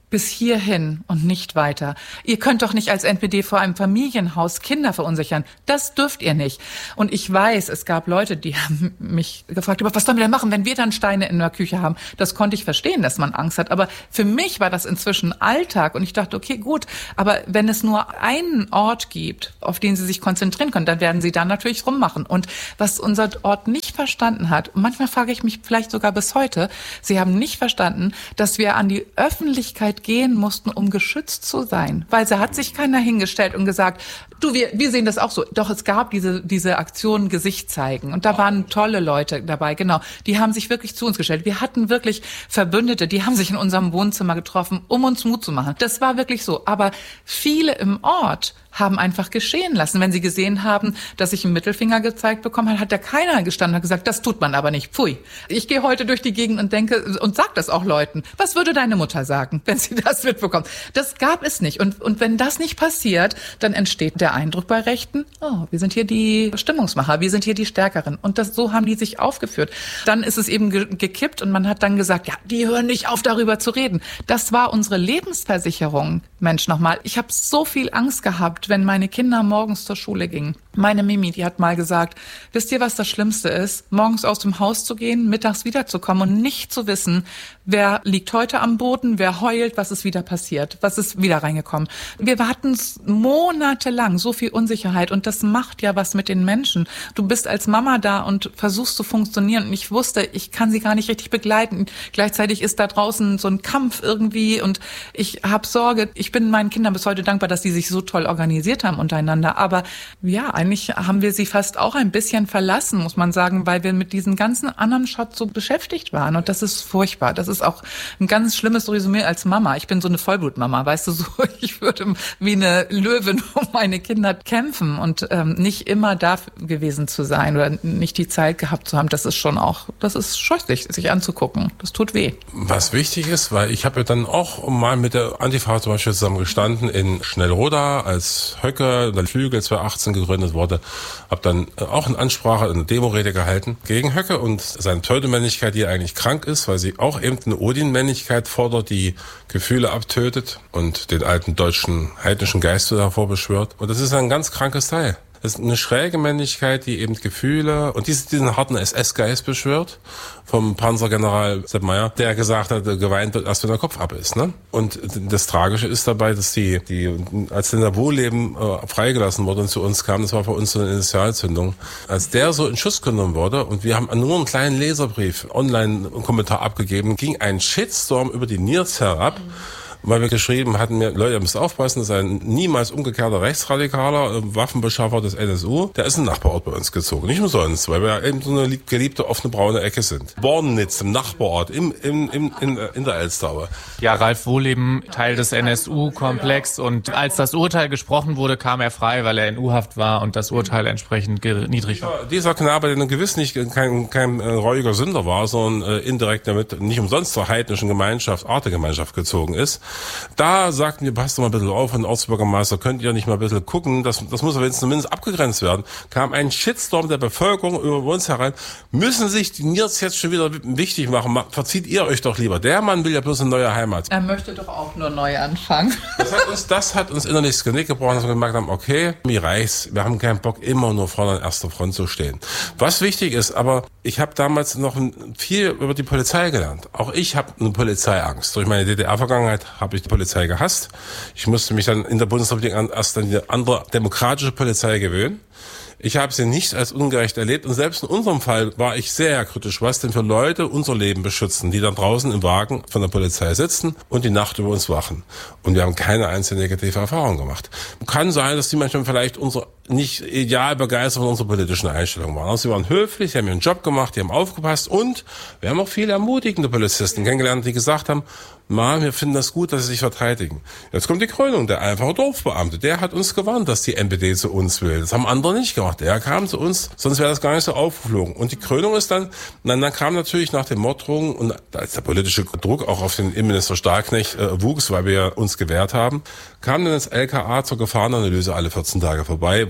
bis hierhin und nicht weiter. Ihr könnt doch nicht als N P D vor einem Familienhaus Kinder verunsichern. Das dürft ihr nicht. Und ich weiß, es gab Leute, die haben mich gefragt, was sollen wir denn machen, wenn wir dann Steine in der Küche haben? Das konnte ich verstehen, dass man Angst hat. Aber für mich war das inzwischen Alltag. Und ich dachte, okay, gut. Aber wenn es nur einen Ort gibt, auf den sie sich konzentrieren können, dann werden sie da natürlich rummachen. Und was unser Ort nicht verstanden hat, und manchmal frage ich mich vielleicht sogar bis heute, sie haben nicht verstanden, dass wir an die Öffentlichkeit gehen mussten, um geschützt zu sein. Weil da hat sich keiner hingestellt und gesagt, du, wir, wir sehen das auch so. Doch es gab diese, diese Aktion Gesicht zeigen. Und da waren tolle Leute dabei, genau. Die haben sich wirklich zu uns gestellt. Wir hatten wirklich Verbündete, die haben sich in unserem Wohnzimmer getroffen, um uns Mut zu machen. Das war wirklich so. Aber viele im Ort haben einfach geschehen lassen. Wenn sie gesehen haben, dass ich einen Mittelfinger gezeigt bekommen habe, hat da keiner gestanden und hat gesagt, das tut man aber nicht. Pfui. Ich gehe heute durch die Gegend und denke und sag das auch Leuten. Was würde deine Mutter sagen, wenn sie das mitbekommt? Das gab es nicht. Und, und wenn das nicht passiert, dann entsteht der Eindruck bei Rechten, oh, wir sind hier die Stimmungsmacher, wir sind hier die Stärkeren. Und das, so haben die sich aufgeführt. Dann ist es eben ge- gekippt und man hat dann gesagt, ja, die hören nicht auf, darüber zu reden. Das war unsere Lebensversicherung. Mensch, nochmal, ich habe so viel Angst gehabt, wenn meine Kinder morgens zur Schule gingen. Meine Mimi, die hat mal gesagt, wisst ihr, was das Schlimmste ist? Morgens aus dem Haus zu gehen, mittags wiederzukommen und nicht zu wissen, wer liegt heute am Boden, wer heult, was ist wieder passiert, was ist wieder reingekommen. Wir hatten monatelang so viel Unsicherheit und das macht ja was mit den Menschen. Du bist als Mama da und versuchst zu funktionieren und ich wusste, ich kann sie gar nicht richtig begleiten. Gleichzeitig ist da draußen so ein Kampf irgendwie und ich habe Sorge. Ich bin meinen Kindern bis heute dankbar, dass sie sich so toll organisiert haben untereinander. Aber ja, eigentlich haben wir sie fast auch ein bisschen verlassen, muss man sagen, weil wir mit diesen ganzen anderen Shots so beschäftigt waren. Und das ist furchtbar. Das ist auch ein ganz schlimmes Resümee als Mama. Ich bin so eine Vollblutmama, weißt du, so ich würde wie eine Löwin um meine Kinder kämpfen und ähm, nicht immer da gewesen zu sein oder nicht die Zeit gehabt zu haben. Das ist schon auch, das ist scheußlich, sich anzugucken. Das tut weh. Was wichtig ist, weil ich habe ja dann auch mal mit der Antifa zum Beispiel zusammen gestanden in Schnellroda, als Höcke, dann Flügel zweitausendachtzehn gegründet wurde, habe dann auch eine Ansprache, eine Demorede gehalten gegen Höcke und seine Pseudomännlichkeit, die eigentlich krank ist, weil sie auch eben eine Odin-Männlichkeit fordert, die Gefühle abtötet und den alten deutschen heidnischen Geist davor beschwört. Und das ist ein ganz krankes Teil. Das ist eine schräge Männlichkeit, die eben Gefühle und diesen harten S S-Geist beschwört vom Panzergeneral Sepp Meyer, der gesagt hat, geweint wird erst, wenn der Kopf ab ist. Ne? Und das Tragische ist dabei, dass die, die als der Wohlleben äh, freigelassen wurde und zu uns kam, das war für uns so eine Initialzündung, als der so in Schuss genommen wurde und wir haben nur einen kleinen Leserbrief, online einen Kommentar abgegeben, ging ein Shitstorm über die N I R S herab, weil wir geschrieben hatten, mir, Leute, ihr müsst aufpassen, das ist ein niemals umgekehrter Rechtsradikaler, äh, Waffenbeschaffer des N S U, der ist in den Nachbarort bei uns gezogen. Nicht umsonst, weil wir ja eben so eine geliebte offene braune Ecke sind. Bornitz, im Nachbarort, im, im, im, in, in der Elster. Ja, Ralf Wohleben, Teil des N S U-Komplex und als das Urteil gesprochen wurde, kam er frei, weil er in U-Haft war und das Urteil entsprechend niedrig war. Dieser, dieser Knabe, der gewiss nicht kein, kein äh, reuiger Sünder war, sondern äh, indirekt damit nicht umsonst zur heidnischen Gemeinschaft, Artegemeinschaft gezogen ist, da sagten wir, passt doch mal ein bisschen auf, Herr Ortsbürgermeister, könnt ihr nicht mal ein bisschen gucken, das, das muss aber jetzt zumindest abgegrenzt werden. Kam ein Shitstorm der Bevölkerung über uns herein, müssen sich die N I R S jetzt schon wieder wichtig machen, verzieht ihr euch doch lieber. Der Mann will ja bloß eine neue Heimat. Er möchte doch auch nur neu anfangen. Das hat uns, das hat uns innerlich das Genick gebrochen, dass wir gemerkt haben, okay, mir reicht's, wir haben keinen Bock, immer nur vorne an erster Front zu stehen. Was wichtig ist, aber ich habe damals noch viel über die Polizei gelernt. Auch ich habe eine Polizeiangst. Durch meine D D R-Vergangenheit habe ich die Polizei gehasst. Ich musste mich dann in der Bundesrepublik erst an die andere demokratische Polizei gewöhnen. Ich habe sie nicht als ungerecht erlebt und selbst in unserem Fall war ich sehr kritisch, was denn für Leute unser Leben beschützen, die dann draußen im Wagen von der Polizei sitzen und die Nacht über uns wachen. Und wir haben keine einzige negative Erfahrung gemacht. Kann sein, dass die manchmal vielleicht unsere nicht ideal begeistert von unserer politischen Einstellung waren. Also sie waren höflich, sie haben ihren Job gemacht, die haben aufgepasst und wir haben auch viele ermutigende Polizisten kennengelernt, die gesagt haben, Mann, wir finden das gut, dass sie sich verteidigen. Jetzt kommt die Krönung, der einfache Dorfbeamte, der hat uns gewarnt, dass die N P D zu uns will. Das haben andere nicht gemacht. Der kam zu uns, sonst wäre das gar nicht so aufgeflogen. Und die Krönung ist dann, dann, dann kam natürlich nach den Morddrohungen und als der politische Druck auch auf den Innenminister Stahlknecht äh, wuchs, weil wir uns gewehrt haben, kam dann das L K A zur Gefahrenanalyse alle vierzehn Tage vorbei, weil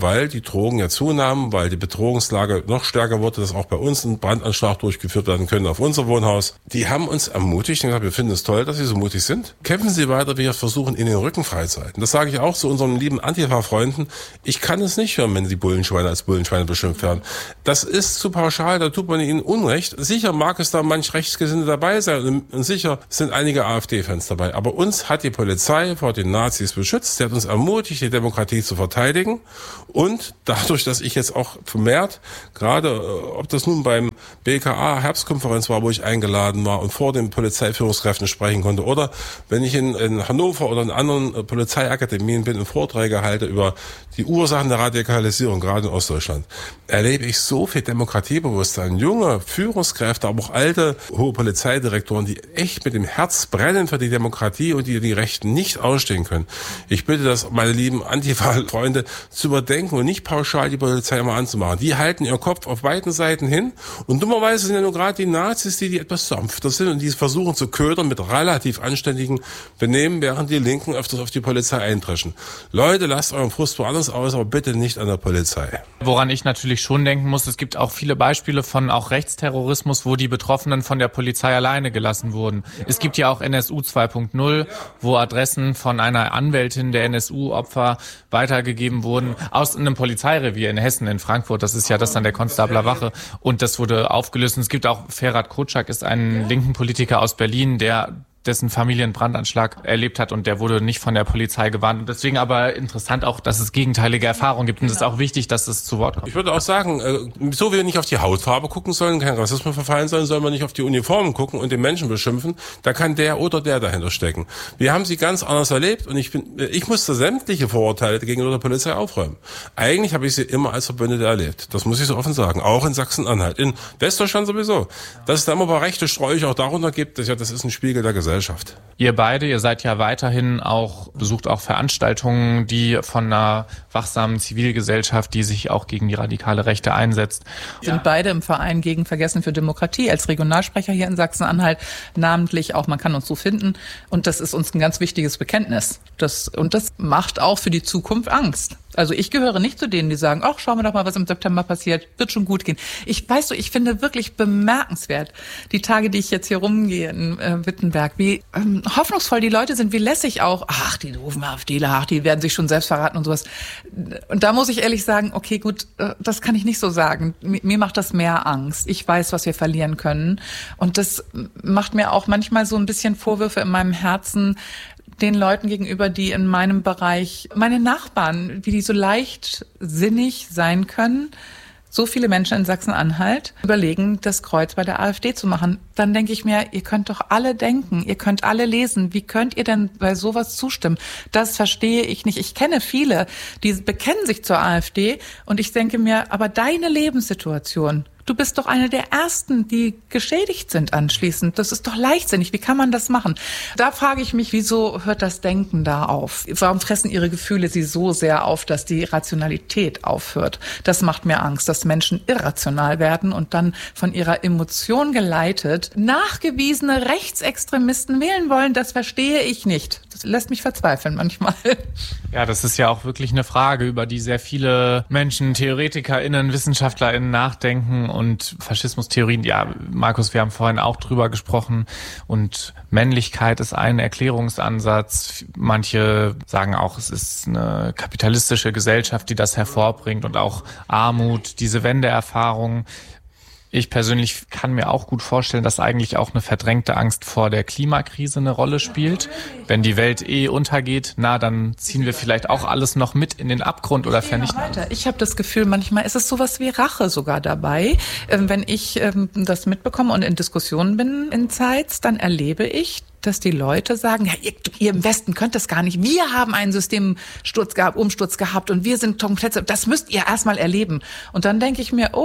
weil die Drogen ja zunahmen, weil die Bedrohungslage noch stärker wurde, dass auch bei uns ein Brandanschlag durchgeführt werden können auf unser Wohnhaus. Die haben uns ermutigt und gesagt, wir finden es toll, dass Sie so mutig sind. Kämpfen Sie weiter, wir versuchen, Ihnen den Rücken freizuhalten. Das sage ich auch zu unseren lieben Antifa-Freunden. Ich kann es nicht hören, wenn die Bullenschweine als Bullenschweine beschimpft werden. Das ist zu pauschal, da tut man ihnen Unrecht. Sicher mag es da manch Rechtsgesinnte dabei sein und sicher sind einige AfD-Fans dabei. Aber uns hat die Polizei vor den Nazis beschützt. Sie hat uns ermutigt, die Demokratie zu verteidigen. Und dadurch, dass ich jetzt auch vermehrt, gerade ob das nun beim B K A-Herbstkonferenz war, wo ich eingeladen war und vor den Polizeiführungskräften sprechen konnte, oder wenn ich in, in Hannover oder in anderen Polizeiakademien bin und Vorträge halte über die Ursachen der Radikalisierung, gerade in Ostdeutschland, erlebe ich so viel Demokratiebewusstsein. Junge Führungskräfte, aber auch alte hohe Polizeidirektoren, die echt mit dem Herz brennen für die Demokratie und die die Rechten nicht ausstehen können. Ich bitte das, meine lieben Antifa-Freunde, zu überdenken und nicht pauschal die Polizei immer anzumachen. Die halten ihren Kopf auf beiden Seiten hin und dummerweise sind ja nur gerade die Nazis, die, die etwas sanfter sind und die versuchen zu ködern mit relativ anständigen Benehmen, während die Linken öfters auf die Polizei eindreschen. Leute, lasst euren Frust woanders aus, aber bitte nicht an der Polizei. Woran ich natürlich schon denken muss, es gibt auch viele Beispiele von auch Rechtsterrorismus, wo die Betroffenen von der Polizei alleine gelassen wurden. Es gibt ja auch N S U zwei Punkt null, wo Adressen von einer Anwältin der N S U-Opfer weitergegeben wurden aus einem Polizeirevier in Hessen, in Frankfurt. Das ist ja das an der Konstabler Wache. Und das wurde aufgelöst. Und es gibt auch, Ferhat Kocak ist ein linken Politiker aus Berlin, der dessen Familienbrandanschlag erlebt hat und der wurde nicht von der Polizei gewarnt. Und deswegen aber interessant auch, dass es gegenteilige Erfahrungen gibt und es ist auch wichtig, dass es zu Wort kommt. Ich würde auch sagen, so wie wir nicht auf die Hautfarbe gucken sollen, kein Rassismus verfallen sollen, sollen wir nicht auf die Uniformen gucken und den Menschen beschimpfen. Da kann der oder der dahinter stecken. Wir haben sie ganz anders erlebt und ich bin, ich musste sämtliche Vorurteile gegenüber der Polizei aufräumen. Eigentlich habe ich sie immer als Verbündete erlebt. Das muss ich so offen sagen. Auch in Sachsen-Anhalt. In Westdeutschland sowieso. Dass es da immer ein paar rechte Sträuche auch darunter gibt, das, ja, das ist ein Spiegel der Gesellschaft. Ihr beide, ihr seid ja weiterhin auch, besucht auch Veranstaltungen, die von einer wachsamen Zivilgesellschaft, die sich auch gegen die radikale Rechte einsetzt. Wir sind beide im Verein gegen Vergessen für Demokratie als Regionalsprecher hier in Sachsen-Anhalt, namentlich auch, man kann uns so finden. Und das ist uns ein ganz wichtiges Bekenntnis. Das, und das macht auch für die Zukunft Angst. Also ich gehöre nicht zu denen, die sagen, ach, schauen wir doch mal, was im September passiert, wird schon gut gehen. Ich weiß so, ich finde wirklich bemerkenswert, die Tage, die ich jetzt hier rumgehe in äh, Wittenberg, wie ähm, hoffnungsvoll die Leute sind, wie lässig auch, ach, die doofen AfDler, ach, die werden sich schon selbst verraten und sowas. Und da muss ich ehrlich sagen, okay, gut, äh, das kann ich nicht so sagen. M- mir macht das mehr Angst. Ich weiß, was wir verlieren können. Und das macht mir auch manchmal so ein bisschen Vorwürfe in meinem Herzen, den Leuten gegenüber, die in meinem Bereich, meine Nachbarn, wie die so leichtsinnig sein können, so viele Menschen in Sachsen-Anhalt überlegen, das Kreuz bei der AfD zu machen. Dann denke ich mir, ihr könnt doch alle denken, ihr könnt alle lesen. Wie könnt ihr denn bei sowas zustimmen? Das verstehe ich nicht. Ich kenne viele, die bekennen sich zur AfD und ich denke mir, aber deine Lebenssituation, du bist doch eine der Ersten, die geschädigt sind anschließend. Das ist doch leichtsinnig. Wie kann man das machen? Da frage ich mich, wieso hört das Denken da auf? Warum fressen ihre Gefühle sie so sehr auf, dass die Rationalität aufhört? Das macht mir Angst, dass Menschen irrational werden und dann von ihrer Emotion geleitet nachgewiesene Rechtsextremisten wählen wollen. Das verstehe ich nicht. Das lässt mich verzweifeln manchmal. Ja, das ist ja auch wirklich eine Frage, über die sehr viele Menschen, TheoretikerInnen, WissenschaftlerInnen nachdenken und Faschismustheorien. Ja, Markus, wir haben vorhin auch drüber gesprochen und Männlichkeit ist ein Erklärungsansatz. Manche sagen auch, es ist eine kapitalistische Gesellschaft, die das hervorbringt und auch Armut, diese Wendeerfahrung. Ich persönlich kann mir auch gut vorstellen, dass eigentlich auch eine verdrängte Angst vor der Klimakrise eine Rolle spielt. Wenn die Welt eh untergeht, na, dann ziehen wir vielleicht auch alles noch mit in den Abgrund oder vernichten. Ich habe das Gefühl, manchmal ist es sowas wie Rache sogar dabei. Wenn ich das mitbekomme und in Diskussionen bin in Zeitz, dann erlebe ich, dass die Leute sagen, ja, ihr, ihr im Westen könnt das gar nicht. Wir haben einen Systemsturz gehabt, Umsturz gehabt und wir sind komplett, das müsst ihr erstmal erleben. Und dann denke ich mir, oh,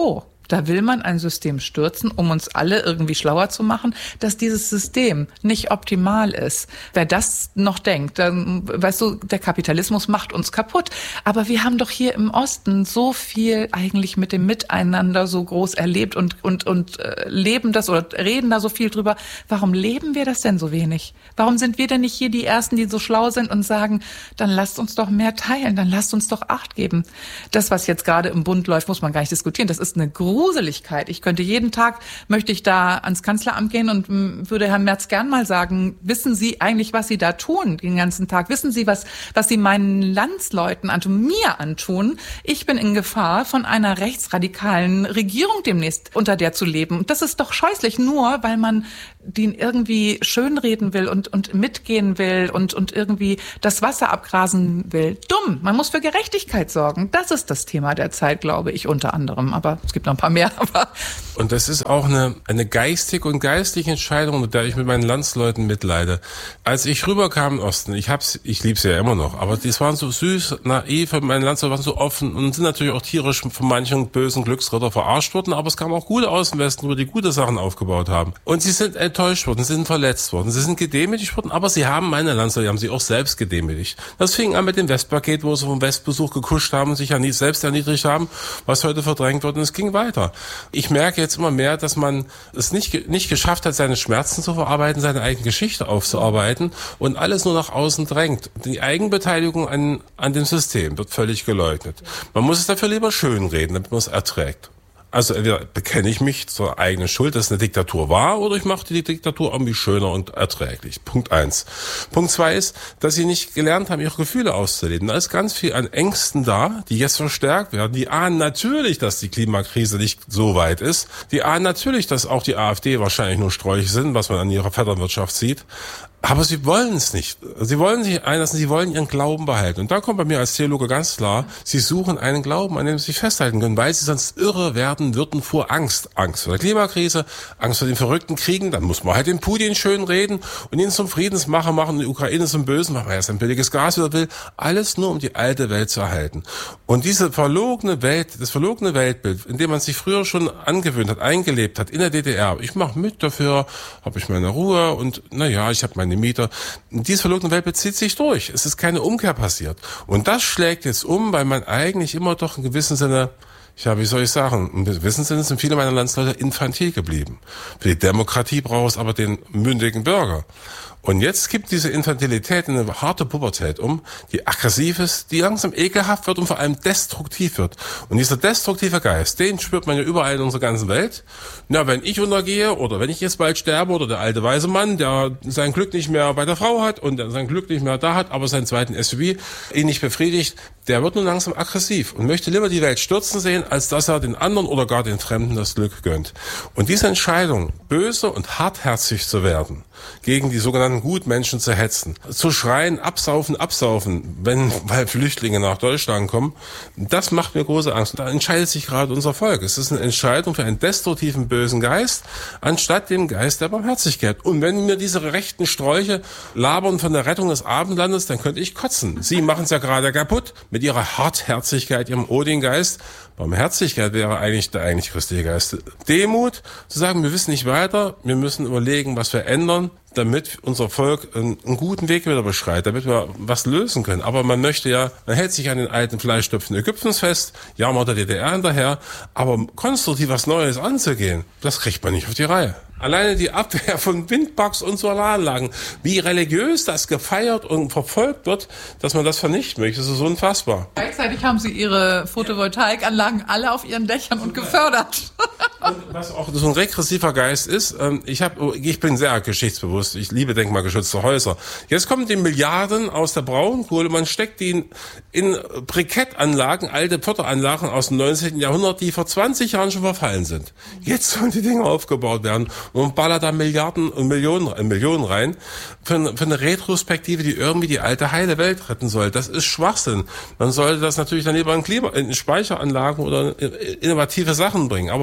Da will man ein System stürzen, um uns alle irgendwie schlauer zu machen, dass dieses System nicht optimal ist. Wer das noch denkt, dann, weißt du, der Kapitalismus macht uns kaputt. Aber wir haben doch hier im Osten so viel eigentlich mit dem Miteinander so groß erlebt und, und, und äh, leben das oder reden da so viel drüber. Warum leben wir das denn so wenig? Warum sind wir denn nicht hier die Ersten, die so schlau sind und sagen, dann lasst uns doch mehr teilen, dann lasst uns doch Acht geben. Das, was jetzt gerade im Bund läuft, muss man gar nicht diskutieren. Das ist eine Gruseligkeit. Ich könnte jeden Tag, möchte ich da ans Kanzleramt gehen und m, würde Herrn Merz gern mal sagen, wissen Sie eigentlich, was Sie da tun den ganzen Tag? Wissen Sie, was, was Sie meinen Landsleuten antun, mir antun? Ich bin in Gefahr, von einer rechtsradikalen Regierung demnächst unter der zu leben. Und das ist doch scheußlich, nur weil man den irgendwie schönreden will und, und mitgehen will und, und irgendwie das Wasser abgrasen will. Dumm. Man muss für Gerechtigkeit sorgen. Das ist das Thema der Zeit, glaube ich, unter anderem. Aber es gibt noch ein paar mehr. Aber und das ist auch eine, eine geistige und geistliche Entscheidung, mit der ich mit meinen Landsleuten mitleide. Als ich rüberkam im Osten, ich hab's, ich lieb's ja immer noch, aber die waren so süß, naiv, meine Landsleute waren so offen und sind natürlich auch tierisch von manchen bösen Glücksritter verarscht worden, aber es kamen auch gute aus dem Westen, über die gute Sachen aufgebaut haben. Und sie sind enttäuscht worden, sie sind verletzt worden, sie sind gedemütigt worden, aber sie haben, meine Landsleute, haben sie auch selbst gedemütigt. Das fing an mit dem Westpaket, wo sie vom Westbesuch gekuscht haben und sich ja nicht selbst erniedrigt haben, was heute verdrängt wird, und es ging weiter. Ich merke jetzt immer mehr, dass man es nicht, nicht geschafft hat, seine Schmerzen zu verarbeiten, seine eigene Geschichte aufzuarbeiten und alles nur nach außen drängt. Die Eigenbeteiligung an, an dem System wird völlig geleugnet. Man muss es dafür lieber schönreden, damit man es erträgt. Also entweder bekenne ich mich zur eigenen Schuld, dass es eine Diktatur war, oder ich mache die Diktatur irgendwie schöner und erträglich. Punkt eins. Punkt zwei ist, dass sie nicht gelernt haben, ihre Gefühle auszuleben. Da ist ganz viel an Ängsten da, die jetzt verstärkt werden. Die ahnen natürlich, dass die Klimakrise nicht so weit ist. Die ahnen natürlich, dass auch die AfD wahrscheinlich nur Sträuche sind, was man an ihrer Vetternwirtschaft sieht. Aber sie wollen es nicht. Sie wollen sich einlassen, sie wollen ihren Glauben behalten. Und da kommt bei mir als Theologe ganz klar, sie suchen einen Glauben, an dem sie sich festhalten können, weil sie sonst irre werden würden vor Angst. Angst vor der Klimakrise, Angst vor den verrückten Kriegen. Dann muss man halt den Putin schön reden und ihn zum Friedensmacher machen, die Ukraine zum Bösen, weil man erst ein billiges Gas wieder will. Alles nur, um die alte Welt zu erhalten. Und diese verlogene Welt, das verlogene Weltbild, in dem man sich früher schon angewöhnt hat, eingelebt hat, in der D D R. Ich mache mit dafür, habe ich meine Ruhe und naja, ich habe meine Mieter. Dieses verlogene Weltbild zieht sich durch. Es ist keine Umkehr passiert. Und das schlägt jetzt um, weil man eigentlich immer doch in gewissem Sinne, ja, wie soll ich sagen, in gewissem Sinne sind viele meiner Landsleute infantil geblieben. Für die Demokratie braucht es aber den mündigen Bürger. Und jetzt gibt diese Infantilität in eine harte Pubertät um, die aggressiv ist, die langsam ekelhaft wird und vor allem destruktiv wird. Und dieser destruktive Geist, den spürt man ja überall in unserer ganzen Welt. Na, wenn ich untergehe oder wenn ich jetzt bald sterbe oder der alte weise Mann, der sein Glück nicht mehr bei der Frau hat und der sein Glück nicht mehr da hat, aber seinen zweiten S U V ihn nicht befriedigt, der wird nun langsam aggressiv und möchte lieber die Welt stürzen sehen, als dass er den anderen oder gar den Fremden das Glück gönnt. Und diese Entscheidung, böse und hartherzig zu werden, gegen die sogenannten Gutmenschen zu hetzen, zu schreien, absaufen, absaufen, wenn, weil Flüchtlinge nach Deutschland kommen, das macht mir große Angst. Und da entscheidet sich gerade unser Volk. Es ist eine Entscheidung für einen destruktiven, bösen Geist, anstatt dem Geist der Barmherzigkeit. Und wenn mir diese rechten Sträuche labern von der Rettung des Abendlandes, dann könnte ich kotzen. Sie machen es ja gerade kaputt mit ihrer Hartherzigkeit, ihrem Odin-Geist. Barmherzigkeit wäre eigentlich der eigentlich christliche Geist. Demut, zu sagen, wir wissen nicht weiter, wir müssen überlegen, was wir ändern, damit unser Volk einen, einen guten Weg wieder beschreitet, damit wir was lösen können. Aber man möchte ja, man hält sich an den alten Fleischtöpfen Ägyptens fest, jammert der D D R hinterher, aber konstruktiv was Neues anzugehen, das kriegt man nicht auf die Reihe. Alleine die Abwehr von Windparks und Solaranlagen, wie religiös das gefeiert und verfolgt wird, dass man das vernichten möchte, das ist so unfassbar. Gleichzeitig haben sie ihre Photovoltaikanlagen alle auf ihren Dächern und gefördert. Und was auch so ein regressiver Geist ist, ich hab, ich bin sehr geschichtsbewusst, ich liebe denkmalgeschützte Häuser. Jetzt kommen die Milliarden aus der Braunkohle, man steckt die in, in Brikettanlagen, alte Förderanlagen aus dem neunzehnten Jahrhundert, die vor zwanzig Jahren schon verfallen sind. Jetzt sollen die Dinge aufgebaut werden und ballert da Milliarden und Millionen, äh, Millionen rein für eine, für eine Retrospektive, die irgendwie die alte heile Welt retten soll. Das ist Schwachsinn. Man sollte das natürlich dann lieber in, Klima, in Speicheranlagen oder in innovative Sachen bringen. Aber weil unser Volk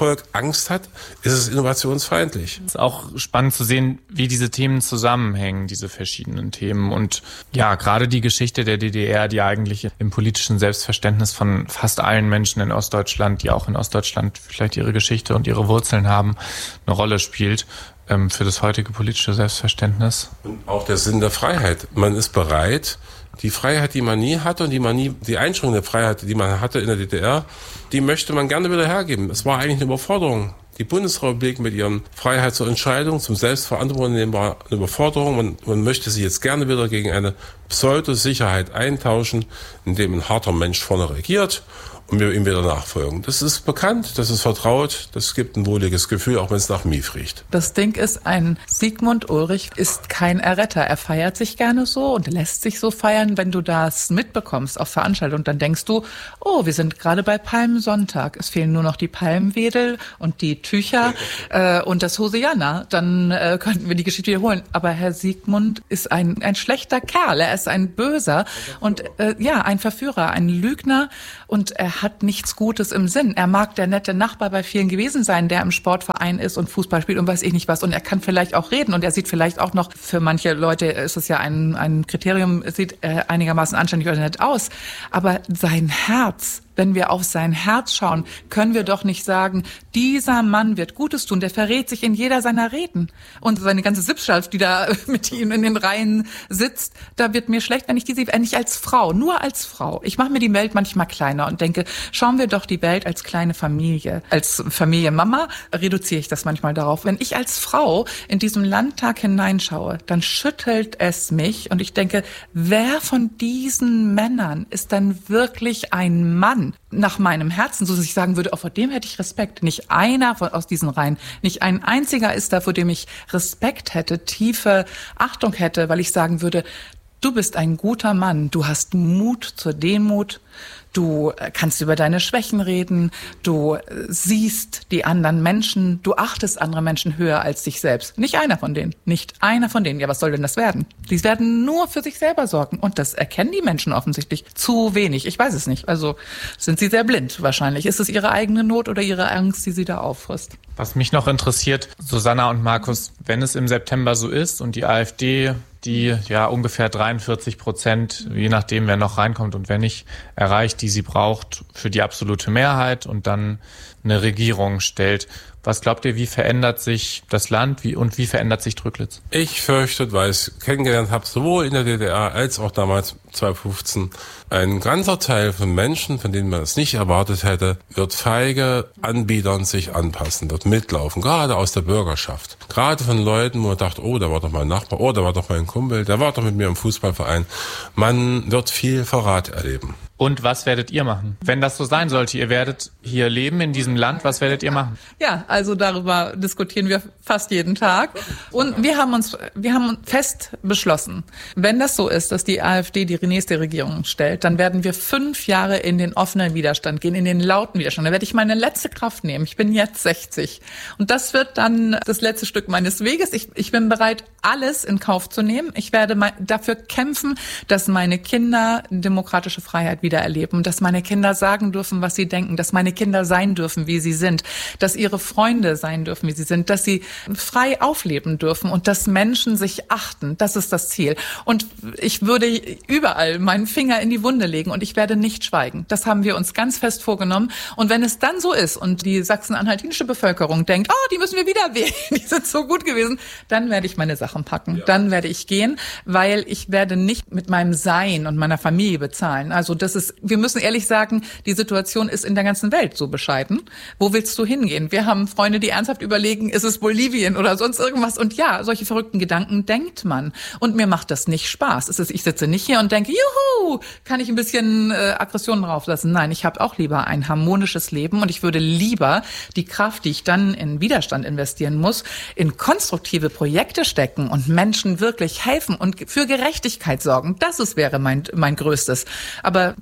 Volk Angst hat, ist es innovationsfeindlich. Es ist auch spannend zu sehen, wie diese Themen zusammenhängen, diese verschiedenen Themen. Und ja, gerade die Geschichte der D D R, die eigentlich im politischen Selbstverständnis von fast allen Menschen in Ostdeutschland, die auch in Ostdeutschland vielleicht ihre Geschichte und ihre Wurzeln haben, eine Rolle spielt ähm, für das heutige politische Selbstverständnis. Und auch der Sinn der Freiheit. Man ist bereit, die Freiheit, die man nie hatte und die man nie, die Einschränkung der Freiheit, die man hatte in der D D R, die möchte man gerne wieder hergeben. Es war eigentlich eine Überforderung. Die Bundesrepublik mit ihren Freiheit zur Entscheidung, zum Selbstverantwortung nehmen, war eine Überforderung. Man, man möchte sie jetzt gerne wieder gegen eine Pseudo-Sicherheit eintauschen, indem ein harter Mensch vorne regiert und wir ihm wieder nachfolgen. Das ist bekannt, das ist vertraut, das gibt ein wohliges Gefühl, auch wenn es nach Mief riecht. Das Ding ist, ein Sigmund Ulrich ist kein Erretter. Er feiert sich gerne so und lässt sich so feiern. Wenn du das mitbekommst auf Veranstaltungen, dann denkst du, oh, wir sind gerade bei Palmsonntag. Es fehlen nur noch die Palmwedel und die Tücher äh, und das Hosianna. Dann äh, könnten wir die Geschichte wiederholen. Aber Herr Sigmund ist ein, ein schlechter Kerl. Er ist ein Böser und äh, ja, ein Verführer, ein Lügner, und er hat nichts Gutes im Sinn. Er mag der nette Nachbar bei vielen gewesen sein, der im Sportverein ist und Fußball spielt und weiß ich nicht was. Und er kann vielleicht auch reden und er sieht vielleicht auch noch, für manche Leute ist es ja ein, ein Kriterium, sieht äh, einigermaßen anständig oder nett aus. Aber sein Herz, wenn wir auf sein Herz schauen, können wir doch nicht sagen, dieser Mann wird Gutes tun, der verrät sich in jeder seiner Reden. Und seine ganze Sippschaft, die da mit ihm in den Reihen sitzt, da wird mir schlecht, wenn ich die sehe, wenn ich als Frau, nur als Frau. Ich mache mir die Welt manchmal kleiner und denke, schauen wir doch die Welt als kleine Familie. Als Familienmama reduziere ich das manchmal darauf. Wenn ich als Frau in diesem Landtag hineinschaue, dann schüttelt es mich und ich denke, wer von diesen Männern ist dann wirklich ein Mann nach meinem Herzen, so dass ich sagen würde, oh, vor dem hätte ich Respekt. Nicht einer von, aus diesen Reihen, nicht ein einziger ist da, vor dem ich Respekt hätte, tiefe Achtung hätte, weil ich sagen würde, du bist ein guter Mann, du hast Mut zur Demut, du kannst über deine Schwächen reden, du siehst die anderen Menschen, du achtest andere Menschen höher als dich selbst. Nicht einer von denen, nicht einer von denen. Ja, was soll denn das werden? Die werden nur für sich selber sorgen. Und das erkennen die Menschen offensichtlich zu wenig. Ich weiß es nicht. Also sind sie sehr blind wahrscheinlich. Ist es ihre eigene Not oder ihre Angst, die sie da auffrisst? Was mich noch interessiert, Susanna und Markus, wenn es im September so ist und die AfD, die ja ungefähr dreiundvierzig Prozent, je nachdem wer noch reinkommt und wer nicht, erreicht, die sie braucht für die absolute Mehrheit und dann eine Regierung stellt. Was glaubt ihr, wie verändert sich das Land wie, und wie verändert sich Drücklitz? Ich fürchte, weil ich es kennengelernt habe, sowohl in der D D R als auch damals zweitausendfünfzehn, ein ganzer Teil von Menschen, von denen man es nicht erwartet hätte, wird feige Anbietern sich anpassen, wird mitlaufen, gerade aus der Bürgerschaft. Gerade von Leuten, wo man dachte, oh, da war doch mein Nachbar, oh, da war doch mein Kumpel, der war doch mit mir im Fußballverein. Man wird viel Verrat erleben. Und was werdet ihr machen? Wenn das so sein sollte, ihr werdet hier leben in diesem Land, was werdet ihr machen? Ja, also darüber diskutieren wir fast jeden Tag. Und wir haben uns, wir haben fest beschlossen, wenn das so ist, dass die AfD die nächste Regierung stellt, dann werden wir fünf Jahre in den offenen Widerstand gehen, in den lauten Widerstand. Da werde ich meine letzte Kraft nehmen. Ich bin jetzt sechzig. Und das wird dann das letzte Stück meines Weges. Ich, ich bin bereit, alles in Kauf zu nehmen. Ich werde mein, dafür kämpfen, dass meine Kinder demokratische Freiheit wieder erleben, dass meine Kinder sagen dürfen, was sie denken, dass meine Kinder sein dürfen, wie sie sind, dass ihre Freunde sein dürfen, wie sie sind, dass sie frei aufleben dürfen und dass Menschen sich achten. Das ist das Ziel. Und ich würde überall meinen Finger in die Wunde legen und ich werde nicht schweigen. Das haben wir uns ganz fest vorgenommen. Und wenn es dann so ist und die sachsen-anhaltinische Bevölkerung denkt, oh, die müssen wir wieder wählen, die sind so gut gewesen, dann werde ich meine Sachen packen. Ja. Dann werde ich gehen, weil ich werde nicht mit meinem Sein und meiner Familie bezahlen. Also das ist, wir müssen ehrlich sagen, die Situation ist in der ganzen Welt so bescheiden. Wo willst du hingehen? Wir haben Freunde, die ernsthaft überlegen, ist es Bolivien oder sonst irgendwas? Und ja, solche verrückten Gedanken denkt man. Und mir macht das nicht Spaß. Es ist, ich sitze nicht hier und denke, juhu, kann ich ein bisschen äh, Aggressionen drauflassen? Nein, ich habe auch lieber ein harmonisches Leben und ich würde lieber die Kraft, die ich dann in Widerstand investieren muss, in konstruktive Projekte stecken und Menschen wirklich helfen und für Gerechtigkeit sorgen. Das ist, wäre mein, mein Größtes. Aber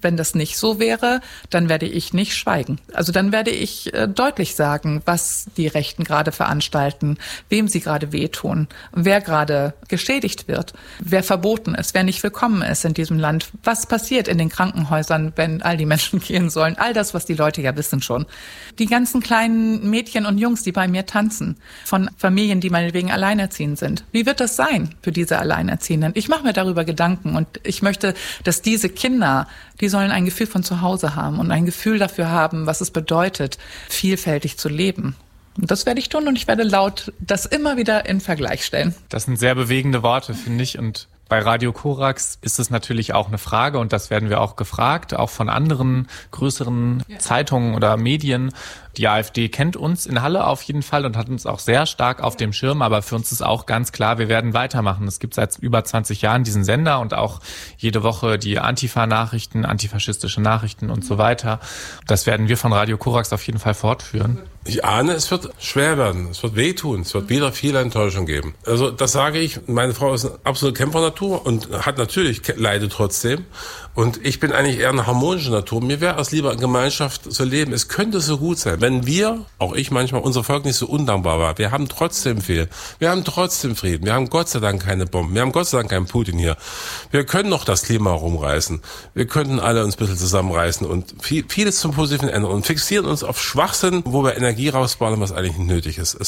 Wenn das nicht so wäre, dann werde ich nicht schweigen. Also dann werde ich äh, deutlich sagen, was die Rechten gerade veranstalten, wem sie gerade wehtun, wer gerade geschädigt wird, wer verboten ist, wer nicht willkommen ist in diesem Land, was passiert in den Krankenhäusern, wenn all die Menschen gehen sollen. All das, was die Leute ja wissen schon. Die ganzen kleinen Mädchen und Jungs, die bei mir tanzen, von Familien, die meinetwegen alleinerziehend sind. Wie wird das sein für diese Alleinerziehenden? Ich mache mir darüber Gedanken und ich möchte, dass diese Kinder, die sollen ein Gefühl von zu Hause haben und ein Gefühl dafür haben, was es bedeutet, vielfältig zu leben. Und das werde ich tun und ich werde laut das immer wieder in Vergleich stellen. Das sind sehr bewegende Worte, finde ich. Und bei Radio Korax ist es natürlich auch eine Frage und das werden wir auch gefragt, auch von anderen größeren ja. Zeitungen oder Medien. Die AfD kennt uns in Halle auf jeden Fall und hat uns auch sehr stark auf dem Schirm, aber für uns ist auch ganz klar, wir werden weitermachen. Es gibt seit über zwanzig Jahren diesen Sender und auch jede Woche die Antifa-Nachrichten, antifaschistische Nachrichten und so weiter. Das werden wir von Radio Korax auf jeden Fall fortführen. Ich ahne, es wird schwer werden, es wird wehtun, es wird wieder viel Enttäuschung geben. Also das sage ich, meine Frau ist eine absolute Kämpfernatur und hat natürlich Leide trotzdem. Und ich bin eigentlich eher eine harmonische Natur. Mir wäre es lieber in Gemeinschaft zu leben. Es könnte so gut sein, wenn wir, auch ich manchmal, unser Volk nicht so undankbar war. Wir haben trotzdem viel. Wir haben trotzdem Frieden. Wir haben Gott sei Dank keine Bomben. Wir haben Gott sei Dank keinen Putin hier. Wir können noch das Klima rumreißen. Wir könnten alle uns ein bisschen zusammenreißen und viel, vieles zum Positiven ändern und fixieren uns auf Schwachsinn, wo wir Energie rausbauen, was eigentlich nicht nötig ist. Es